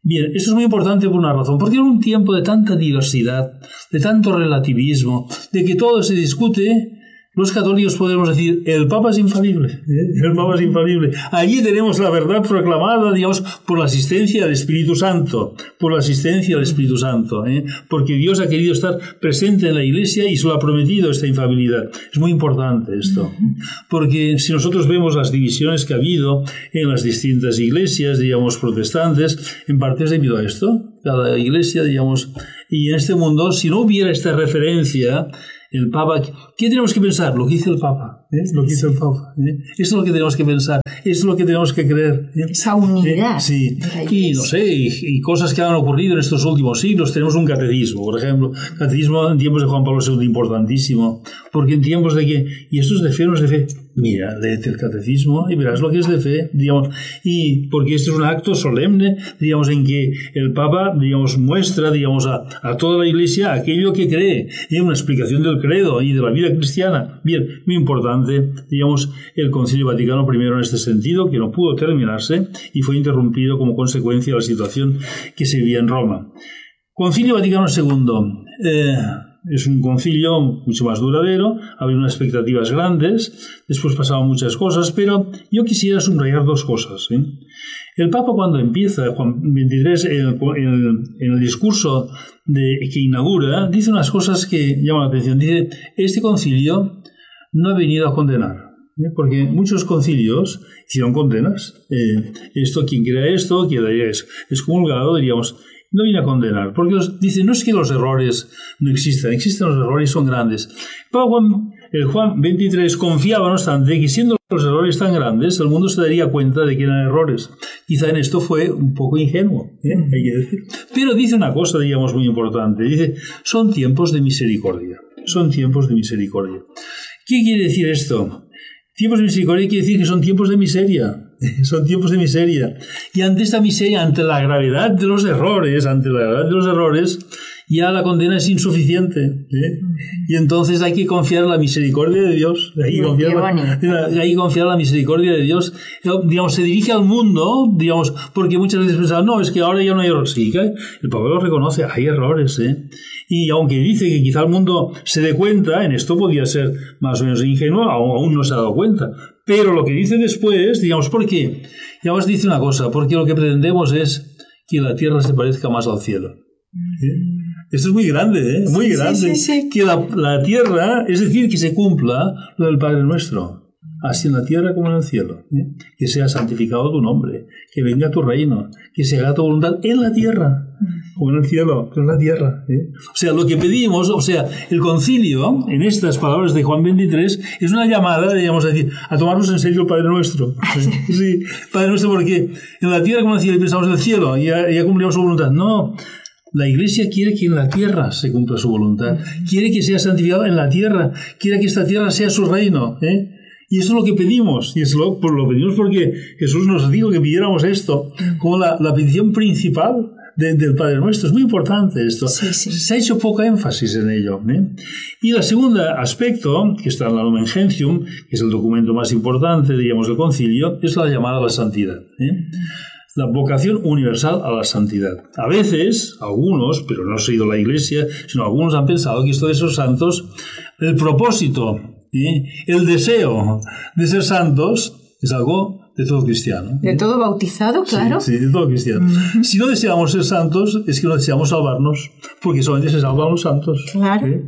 Speaker 1: Bien, esto es muy importante por una razón, porque en un tiempo de tanta diversidad, de tanto relativismo, de que todo se discute, los católicos podemos decir, el Papa es infalible, ¿eh? el Papa es infalible. Allí tenemos la verdad proclamada, digamos, por la asistencia del Espíritu Santo, por la asistencia del Espíritu Santo, ¿eh? porque Dios ha querido estar presente en la Iglesia y se lo ha prometido esta infalibilidad. Es muy importante esto, porque si nosotros vemos las divisiones que ha habido en las distintas iglesias, digamos, protestantes, en parte es debido a esto. Cada iglesia, digamos, y en este mundo, si no hubiera esta referencia, el Papa, ¿qué tenemos que pensar? Lo que dice el Papa, ¿eh? Lo que dice el Papa, ¿eh? Eso es lo que tenemos que pensar, eso es lo que tenemos que creer, ¿eh?
Speaker 2: Esa unidad.
Speaker 1: ¿Eh? Sí, y no sé, y, y cosas que han ocurrido en estos últimos siglos. Tenemos un catecismo, por ejemplo, catecismo en tiempos de Juan Pablo segundo importantísimo, porque en tiempos de que, y esto es de fe o no es de fe, mira, léete el catecismo y verás lo que es de fe, digamos, y porque esto es un acto solemne, digamos, en que el Papa, digamos, muestra, digamos, a, a toda la Iglesia aquello que cree, y una explicación del credo y de la vida cristiana. Bien, muy importante, digamos, el Concilio Vaticano primero en este sentido, que no pudo terminarse y fue interrumpido como consecuencia de la situación que se vivía en Roma. Concilio Vaticano segundo, eh, es un concilio mucho más duradero, había unas expectativas grandes, después pasaban muchas cosas, pero yo quisiera subrayar dos cosas, ¿eh? El Papa, cuando empieza, Juan veintitrés, en el, en el, en el discurso de, que inaugura, dice unas cosas que llaman la atención. Dice, este concilio no ha venido a condenar, ¿eh? Porque muchos concilios hicieron condenas. Eh, esto, quien crea esto, queda es excomulgado, diríamos. No viene a condenar, porque los, dice, no es que los errores no existan, existen los errores, son grandes. Pero Juan, el Juan veintitrés confiaba, no obstante, que siendo los errores tan grandes, el mundo se daría cuenta de que eran errores. Quizá en esto fue un poco ingenuo, ¿eh? Hay que decir. Pero dice una cosa, digamos, muy importante. Dice, son tiempos de misericordia. Son tiempos de misericordia. ¿Qué quiere decir esto? Tiempos de misericordia quiere decir que son tiempos de miseria. Son tiempos de miseria. Y ante esta miseria, ante la gravedad de los errores, ante la gravedad de los errores, ya la condena es insuficiente, ¿eh? Y entonces hay que confiar en la misericordia de Dios. Hay que confiar, la, hay que confiar en la misericordia de Dios. Digamos, se dirige al mundo, digamos, porque muchas veces pensaban, no, es que ahora ya no hay errores. Sí, el Papa lo reconoce, hay errores, ¿eh? Y aunque dice que quizá el mundo se dé cuenta, en esto podía ser más o menos ingenuo, aún no se ha dado cuenta. Pero lo que dice después, digamos, ¿por qué? Ya os dice una cosa, porque lo que pretendemos es que la tierra se parezca más al cielo. ¿Eh? Esto es muy grande, ¿eh? Muy sí, grande. Sí, sí, sí. Que la, la tierra, es decir, que se cumpla lo del Padre Nuestro. Así en la tierra como en el cielo, ¿eh? Que sea santificado tu nombre, que venga tu reino, que se haga tu voluntad en la tierra, como en el cielo, pero en la tierra, ¿eh? O sea, lo que pedimos, o sea, el concilio, en estas palabras de Juan veintitrés, es una llamada, digamos, a decir, a tomarnos en serio el Padre Nuestro. ¿Eh? Sí, Padre Nuestro, porque en la tierra como en el cielo, y pensamos en el cielo, y ya, ya cumplimos su voluntad. No. La Iglesia quiere que en la tierra se cumpla su voluntad, quiere que sea santificado en la tierra, quiere que esta tierra sea su reino, ¿eh? Y eso es lo que pedimos, y es lo, pues lo pedimos porque Jesús nos dijo que pidiéramos esto como la, la petición principal de, del Padre Nuestro. Es muy importante esto. Sí, sí. Se ha hecho poca énfasis en ello, ¿eh? Y el segundo aspecto, que está en la Lumen Gentium, que es el documento más importante, digamos, del concilio, es la llamada a la santidad, ¿eh? La vocación universal a la santidad. A veces, algunos, pero no ha sido la Iglesia, sino algunos han pensado que esto de esos santos, el propósito, ¿eh? el deseo de ser santos es algo de todo cristiano.
Speaker 2: De todo bautizado, claro.
Speaker 1: Sí, sí, de todo cristiano. Uh-huh. Si no deseamos ser santos, es que no deseamos salvarnos, porque solamente se salvan los santos.
Speaker 2: Claro.
Speaker 1: ¿Eh?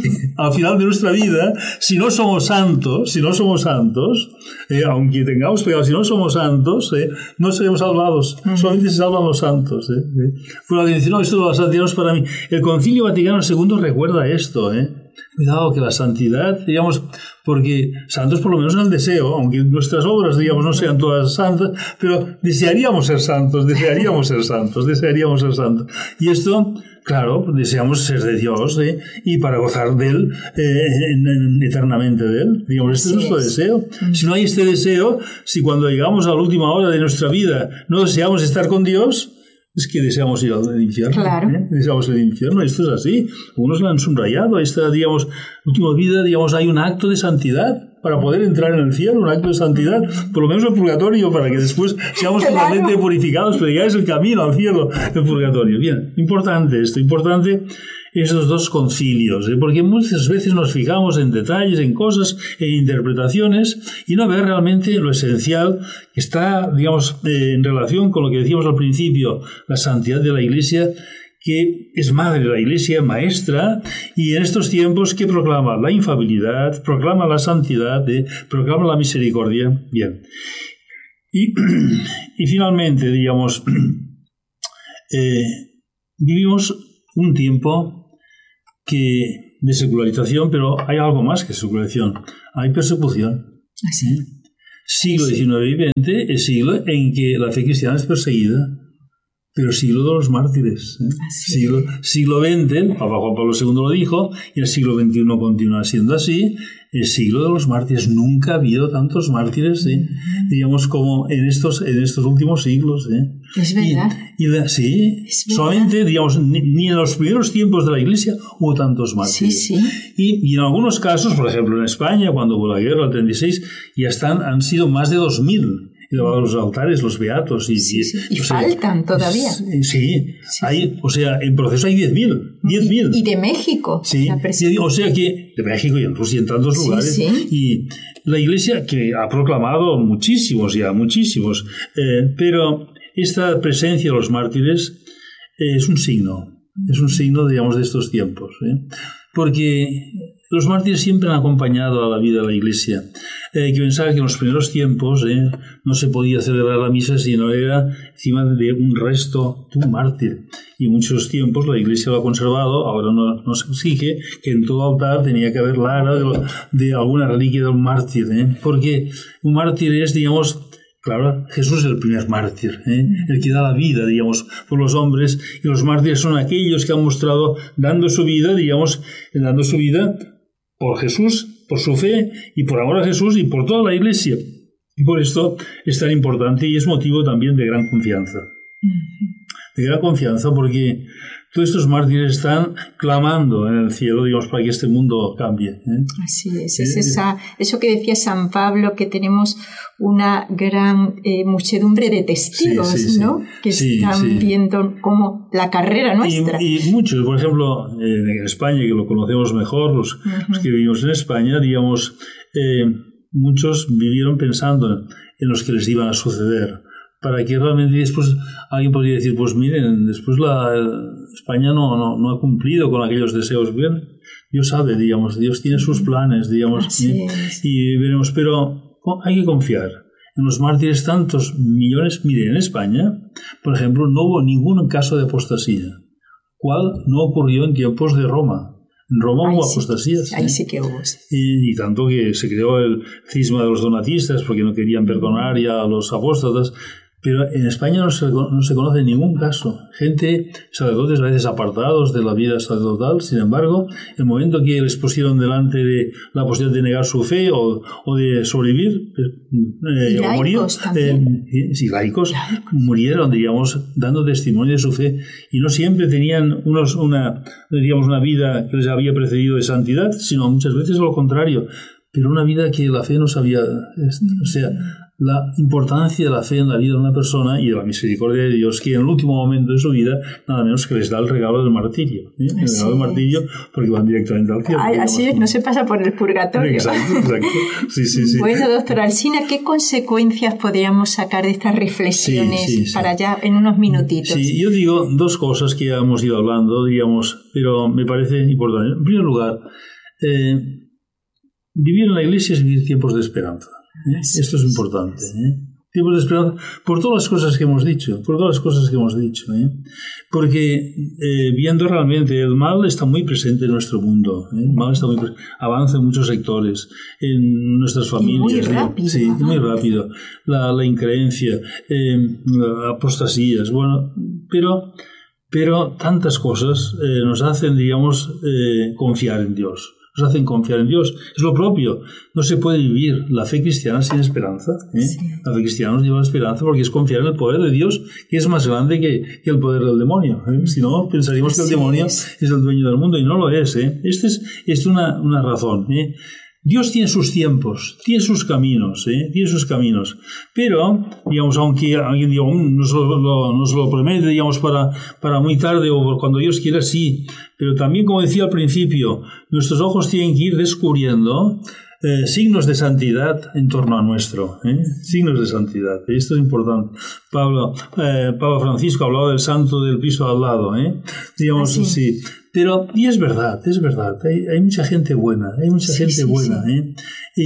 Speaker 1: Al final de nuestra vida, si no somos santos, si no somos santos, eh, aunque tengamos pecado, si no somos santos, eh, no seremos salvados. Uh-huh. Solamente se salvan los santos. Eh, eh. Pero la que dice, no, esto de la santidad no es para mí. El Concilio Vaticano segundo recuerda esto, ¿eh? Cuidado, que la santidad, digamos, porque santos por lo menos en el deseo, aunque nuestras obras, digamos, no sean todas santas, pero desearíamos ser santos, desearíamos ser santos, desearíamos ser santos. Y esto, claro, deseamos ser de Dios, ¿eh? Y para gozar de Él, eh, en, en, eternamente de Él. Digamos, este es nuestro deseo. Si no hay este deseo, si cuando llegamos a la última hora de nuestra vida no deseamos estar con Dios, es que deseamos ir al infierno.
Speaker 2: Claro.
Speaker 1: ¿eh? Deseamos ir al infierno. Esto es así. Algunos lo han subrayado. Esta, digamos, última vida, digamos, hay un acto de santidad. para poder entrar en el cielo, un acto de santidad, por lo menos el purgatorio, para que después seamos totalmente claro. purificados, pero ya es el camino al cielo, el purgatorio. Bien, importante esto, importante estos dos concilios, ¿eh? Porque muchas veces nos fijamos en detalles, en cosas, en interpretaciones, y no ver realmente lo esencial que está, digamos, eh, en relación con lo que decíamos al principio, la santidad de la Iglesia, que es madre de la Iglesia, maestra, y en estos tiempos que proclama la infalibilidad, proclama la santidad, ¿eh? proclama la misericordia. Bien. Y, y finalmente, digamos, eh, vivimos un tiempo que de secularización, pero hay algo más que secularización. Hay persecución.
Speaker 2: ¿Sí?
Speaker 1: ¿Eh? Siglo diecinueve y veinte es siglo en que la fe cristiana es perseguida. Pero siglo de los mártires. ¿eh? Siglo, siglo veinte, el Papa Juan Pablo segundo lo dijo, y el siglo veintiuno continúa siendo así, el siglo de los mártires. Nunca ha habido tantos mártires, ¿eh? uh-huh. digamos, como en estos, en estos últimos siglos. ¿eh?
Speaker 2: Es verdad.
Speaker 1: Y, y la, sí, es verdad. Solamente, digamos, ni, ni en los primeros tiempos de la Iglesia hubo tantos mártires.
Speaker 2: Sí, sí.
Speaker 1: Y, y en algunos casos, por ejemplo, en España, cuando hubo la guerra, el treinta y seis, ya están, han sido más de dos mil. Llevado a los altares, los beatos. Y,
Speaker 2: sí, sí. y,
Speaker 1: y
Speaker 2: faltan sea, todavía.
Speaker 1: Sí, sí, hay, o sea, en proceso hay diez mil. diez mil.
Speaker 2: Y, y de México.
Speaker 1: Sí, y, o sea que de México y en Rusia, en tantos
Speaker 2: sí,
Speaker 1: lugares.
Speaker 2: Sí.
Speaker 1: Y la Iglesia que ha proclamado muchísimos ya, muchísimos. Eh, pero esta presencia de los mártires eh, es un signo. Es un signo, digamos, de estos tiempos. ¿eh? Porque los mártires siempre han acompañado a la vida de la Iglesia. Hay eh, que pensar que en los primeros tiempos eh, no se podía celebrar la misa si no era encima de un resto de un mártir. Y en muchos tiempos la Iglesia lo ha conservado. Ahora no, nos exige que en todo altar tenía que haber la ara de, de alguna reliquia de un mártir. Eh, porque un mártir es, digamos... Claro, Jesús es el primer mártir, ¿eh? el que da la vida, digamos, por los hombres, y los mártires son aquellos que han mostrado dando su vida, digamos, dando su vida por Jesús, por su fe y por amor a Jesús y por toda la Iglesia. Y por esto es tan importante y es motivo también de gran confianza. De gran confianza porque todos estos mártires están clamando en el cielo, digamos, para que este mundo cambie. ¿eh?
Speaker 2: Así es, es esa, eso que decía San Pablo, que tenemos una gran eh, muchedumbre de testigos, sí, sí, ¿no? Sí. Que
Speaker 1: sí,
Speaker 2: están
Speaker 1: sí.
Speaker 2: viendo como la carrera nuestra.
Speaker 1: Y, y muchos, por ejemplo, en España, que lo conocemos mejor, los, uh-huh. los que vivimos en España, digamos, eh, muchos vivieron pensando en los que les iban a suceder. Para que realmente después alguien podría decir, pues miren, después la España no, no, no ha cumplido con aquellos deseos. Bien, Dios sabe, digamos, Dios tiene sus planes, digamos,
Speaker 2: Así
Speaker 1: y,
Speaker 2: es.
Speaker 1: y veremos, pero hay que confiar en los mártires, tantos millones. Miren, en España, por ejemplo, no hubo ningún caso de apostasía, cual no ocurrió en tiempos de Roma. En Roma
Speaker 2: Ahí
Speaker 1: hubo
Speaker 2: sí,
Speaker 1: apostasías.
Speaker 2: Ahí
Speaker 1: ¿eh?
Speaker 2: sí que hubo.
Speaker 1: Y, y tanto que se creó el cisma de los donatistas porque no querían perdonar ya a los apóstatas. Pero en España no se, no se conoce ningún caso. Gente, sacerdotes a veces apartados de la vida sacerdotal, sin embargo, el momento que les pusieron delante de la posibilidad de negar su fe o, o de sobrevivir eh, o morir, eh, sí, laicos, laicos, murieron, digamos, dando testimonio de su fe. Y no siempre tenían unos, una, digamos, una vida que les había precedido de santidad, sino muchas veces lo contrario. Pero una vida que la fe no sabía, o sea, la importancia de la fe en la vida de una persona y de la misericordia de Dios, que en el último momento de su vida, nada menos que les da el regalo del martirio. ¿eh? El regalo del martirio, porque van directamente al cielo.
Speaker 2: Ay, así es, no se pasa por el purgatorio.
Speaker 1: Exacto, exacto. Sí, sí, sí.
Speaker 2: Bueno, doctora Alsina, ¿qué consecuencias podríamos sacar de estas reflexiones sí, sí, sí. para ya en unos minutitos?
Speaker 1: Sí, yo digo dos cosas que ya hemos ido hablando, digamos, pero me parece importante. En primer lugar, eh, vivir en la Iglesia es vivir tiempos de esperanza. ¿eh? Esto es importante. ¿eh? Tiempos de esperanza por todas las cosas que hemos dicho, por todas las cosas que hemos dicho. ¿eh? Porque eh, viendo realmente el mal está muy presente en nuestro mundo. ¿eh? El mal está muy presente, avanza en muchos sectores, en nuestras familias.
Speaker 2: Y muy rápido.
Speaker 1: ¿eh? Sí, ¿no? muy rápido. La, la increencia, eh, la apostasías, bueno, pero, pero tantas cosas eh, nos hacen, digamos, eh, confiar en Dios. Nos hacen confiar en Dios. Es lo propio. No se puede vivir la fe cristiana sin esperanza. ¿eh? Sí. La fe cristiana nos lleva a la esperanza porque es confiar en el poder de Dios, que es más grande que, que el poder del demonio. ¿eh? Si no, pensaríamos que el demonio es. es el dueño del mundo y no lo es. ¿eh? Esta es, es una, una razón. ¿eh? Dios tiene sus tiempos, tiene sus caminos, ¿eh? tiene sus caminos. Pero, digamos, aunque alguien diga, um, nos, lo, lo, nos lo promete, digamos, para, para muy tarde o cuando Dios quiera, sí. Pero también, como decía al principio, nuestros ojos tienen que ir descubriendo eh, signos de santidad en torno a nuestro. ¿eh? Signos de santidad. Esto es importante. Pablo, eh, Papa Francisco hablaba del santo del piso al lado. ¿eh? Digamos,
Speaker 2: así.
Speaker 1: sí. Pero, y es verdad, es verdad, hay, hay mucha gente buena, hay mucha sí, gente sí, buena, sí. ¿eh?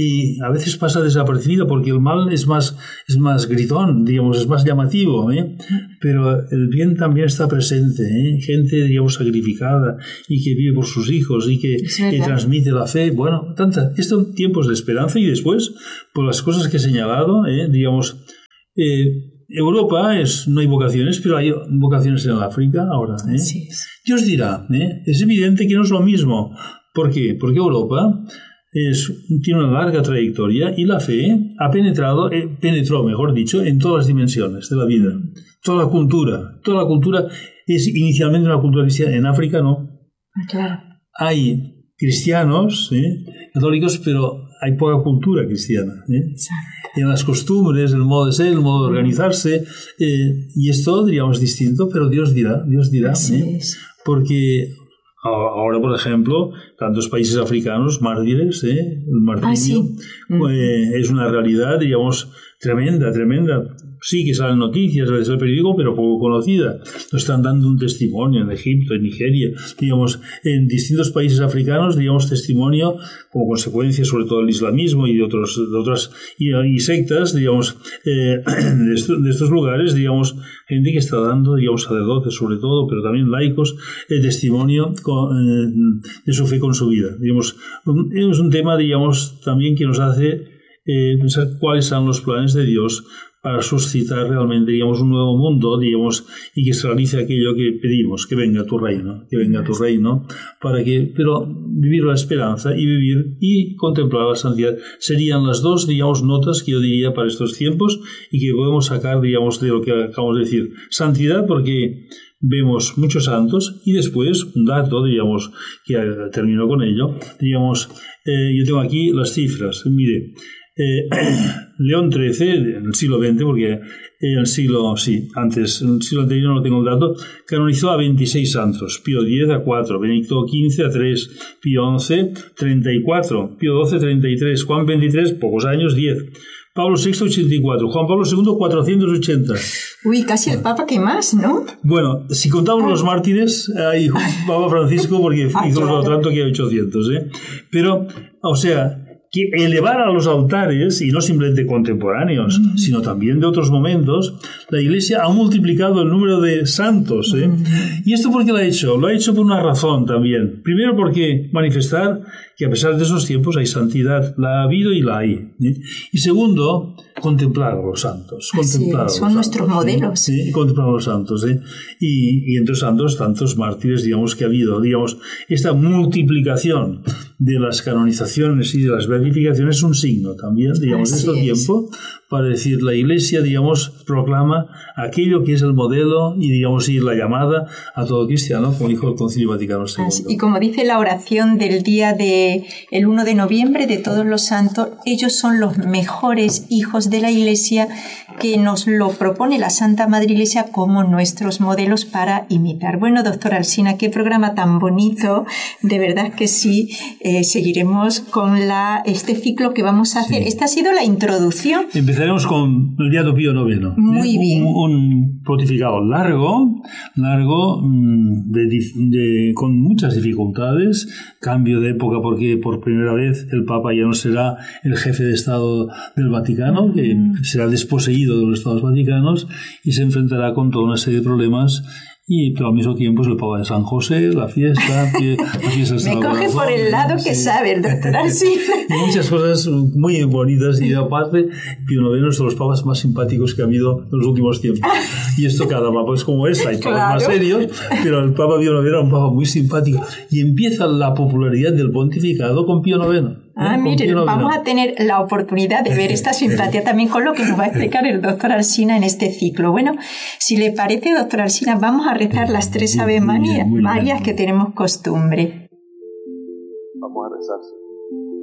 Speaker 1: Y a veces pasa desapercibida porque el mal es más, es más gritón, digamos, es más llamativo, ¿eh? Pero el bien también está presente, ¿eh? Gente, digamos, sacrificada y que vive por sus hijos y que, que transmite la fe, bueno, tantas, estos son tiempos de esperanza y después, por las cosas que he señalado, ¿eh? digamos, eh, Europa es, no hay vocaciones, pero hay vocaciones en el África ahora. ¿eh? Sí. Dios dirá, ¿eh? es evidente que no es lo mismo. ¿Por qué? Porque Europa es, tiene una larga trayectoria y la fe ha penetrado, eh, penetró, mejor dicho, en todas las dimensiones de la vida. Toda la cultura. Toda la cultura es inicialmente una cultura cristiana. En África no.
Speaker 2: Claro.
Speaker 1: Hay cristianos, ¿eh? católicos, pero hay poca cultura cristiana. ¿eh? En las costumbres, el modo de ser, el modo de organizarse, eh, y esto, diríamos, distinto, pero Dios dirá, Dios dirá, ¿eh? porque ahora, por ejemplo, tantos países africanos, mártires, ¿eh? el martirio, ah, sí. eh, es una realidad, digamos, tremenda, tremenda. Sí que salen noticias desde el periódico, pero poco conocida. Nos están dando un testimonio en Egipto, en Nigeria, digamos, en distintos países africanos, digamos, testimonio como consecuencia, sobre todo del islamismo y de otros, de otras y, y sectas, digamos, eh, de, esto, de estos lugares, digamos, gente que está dando, digamos, sacerdotes sobre todo, pero también laicos, el testimonio con, eh, de su fe con su vida. Digamos, es un tema, digamos, también que nos hace eh, pensar cuáles son los planes de Dios para suscitar realmente, digamos, un nuevo mundo, digamos, y que se realice aquello que pedimos, que venga tu reino, que venga tu reino, para que, pero vivir la esperanza y vivir y contemplar la santidad serían las dos, digamos, notas que yo diría para estos tiempos y que podemos sacar, digamos, de lo que acabamos de decir. Santidad porque vemos muchos santos y después un dato, digamos, que termino con ello, digamos, eh, yo tengo aquí las cifras, mire, Eh, León trece, en el siglo veinte, porque en el siglo, sí, antes, en el siglo anterior no tengo el dato, canonizó a veintiséis santos, Pío X a cuatro, Benedicto quince a tres, Pío once, treinta y cuatro, Pío doce, treinta y tres, Juan veintitrés, pocos años, diez, Pablo sexto, ochenta y cuatro, Juan Pablo segundo, cuatrocientos ochenta.
Speaker 2: Uy, casi el Papa que más, ¿no?
Speaker 1: Bueno, si contamos ah. los mártires, hay Papa Francisco, porque ah, hizo claro. tanto que hay ochocientos, ¿eh? Pero, o sea, que elevar a los altares, y no simplemente contemporáneos, mm. sino también de otros momentos, la Iglesia ha multiplicado el número de santos. ¿eh? Mm. ¿Y esto por qué lo ha hecho? Lo ha hecho por una razón también. Primero porque manifestar que a pesar de esos tiempos hay santidad, la ha habido y la hay. ¿eh? Y segundo, contemplar a los santos. Contemplar
Speaker 2: sí, son a los nuestros santos, modelos.
Speaker 1: ¿sí? Contemplar a los santos. ¿eh? Y, y entre santos, tantos mártires, digamos, que ha habido. Digamos, esta multiplicación de las canonizaciones y de las beatificaciones es un signo también, digamos, de este tiempo, para decir, la Iglesia, digamos, proclama aquello que es el modelo y, digamos, y la llamada a todo cristiano, como dijo el Concilio Vaticano segundo.
Speaker 2: Y como dice la oración del día de el uno de noviembre de todos los santos, ellos son los mejores hijos de la Iglesia, que nos lo propone la Santa Madre Iglesia como nuestros modelos para imitar. Bueno, doctora Alsina, qué programa tan bonito, de verdad que sí. Eh, seguiremos con la, este ciclo que vamos a hacer. Sí. Esta ha sido la introducción.
Speaker 1: Empezaremos con el Beato Pío noveno.
Speaker 2: Muy
Speaker 1: ¿eh?
Speaker 2: bien.
Speaker 1: Un, un pontificado largo, largo, de, de, con muchas dificultades, cambio de época porque por primera vez el Papa ya no será el jefe de Estado del Vaticano, que mm. será desposeído de los Estados Vaticanos y se enfrentará con toda una serie de problemas. Y pero al mismo tiempo es el Papa de San José, la fiesta, la fiesta del
Speaker 2: Me coge por el lado que sí. sabe el doctor Alsina.
Speaker 1: Y muchas cosas muy bonitas. Y aparte, Pío noveno es de los papas más simpáticos que ha habido en los últimos tiempos. Y esto cada papa es como es, hay papas claro. más serios, pero el Papa Pío noveno era un papa muy simpático. Y empieza la popularidad del pontificado con Pío noveno.
Speaker 2: Ah, miren, vamos a tener la oportunidad de ver esta simpatía también con lo que nos va a explicar el doctor Alsina en este ciclo. Bueno, si le parece, doctor Alsina, vamos a rezar las tres Ave María, Marías que tenemos costumbre.
Speaker 5: Vamos a rezar.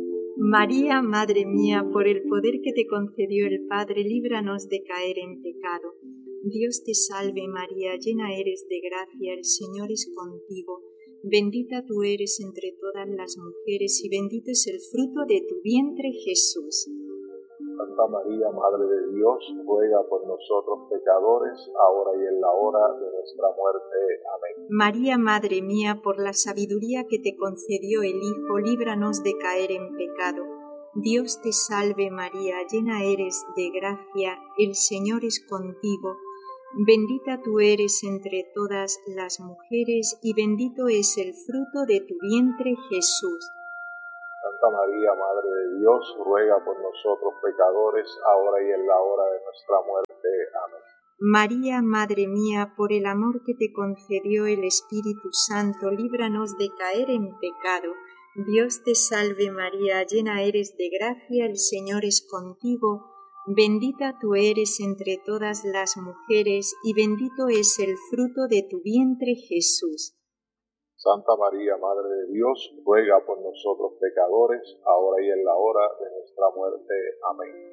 Speaker 2: María, Madre mía, por el poder que te concedió el Padre, líbranos de caer en pecado. Dios te salve María, llena eres de gracia, el Señor es contigo. Bendita tú eres entre todas las mujeres y bendito es el fruto de tu vientre, Jesús.
Speaker 5: Santa María, Madre de Dios, ruega por nosotros pecadores, ahora y en la hora de nuestra muerte. Amén.
Speaker 2: María, Madre mía, por la sabiduría que te concedió el Hijo, líbranos de caer en pecado. Dios te salve María, llena eres de gracia, el Señor es contigo. Bendita tú eres entre todas las mujeres y bendito es el fruto de tu vientre, Jesús.
Speaker 5: Santa María, Madre de Dios, ruega por nosotros pecadores, ahora y en la hora de nuestra muerte. Amén.
Speaker 2: María, Madre mía, por el amor que te concedió el Espíritu Santo, líbranos de caer en pecado. Dios te salve María, llena eres de gracia, el Señor es contigo. Bendita tú eres entre todas las mujeres y bendito es el fruto de tu vientre, Jesús.
Speaker 5: Santa María, Madre de Dios, ruega por nosotros pecadores, ahora y en la hora de nuestra muerte. Amén.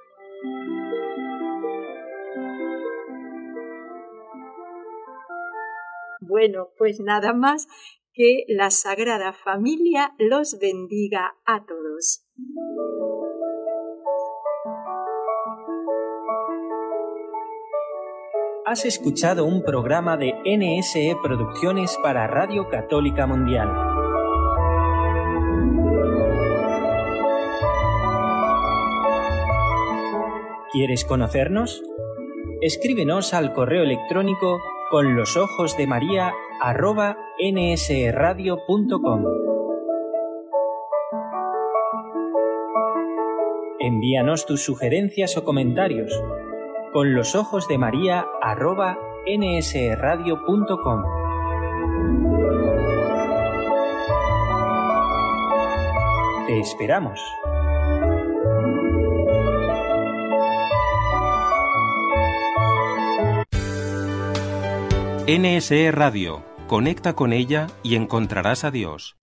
Speaker 2: Bueno, pues nada más, que la Sagrada Familia los bendiga a todos.
Speaker 3: Has escuchado un programa de N S E Producciones para Radio Católica Mundial. ¿Quieres conocernos? Escríbenos al correo electrónico con los ojos de María arroba nsradio punto com. Envíanos tus sugerencias o comentarios con los ojos de María arroba nsradio punto com. Te esperamos.
Speaker 6: N S E Radio. Conecta con ella y encontrarás a Dios.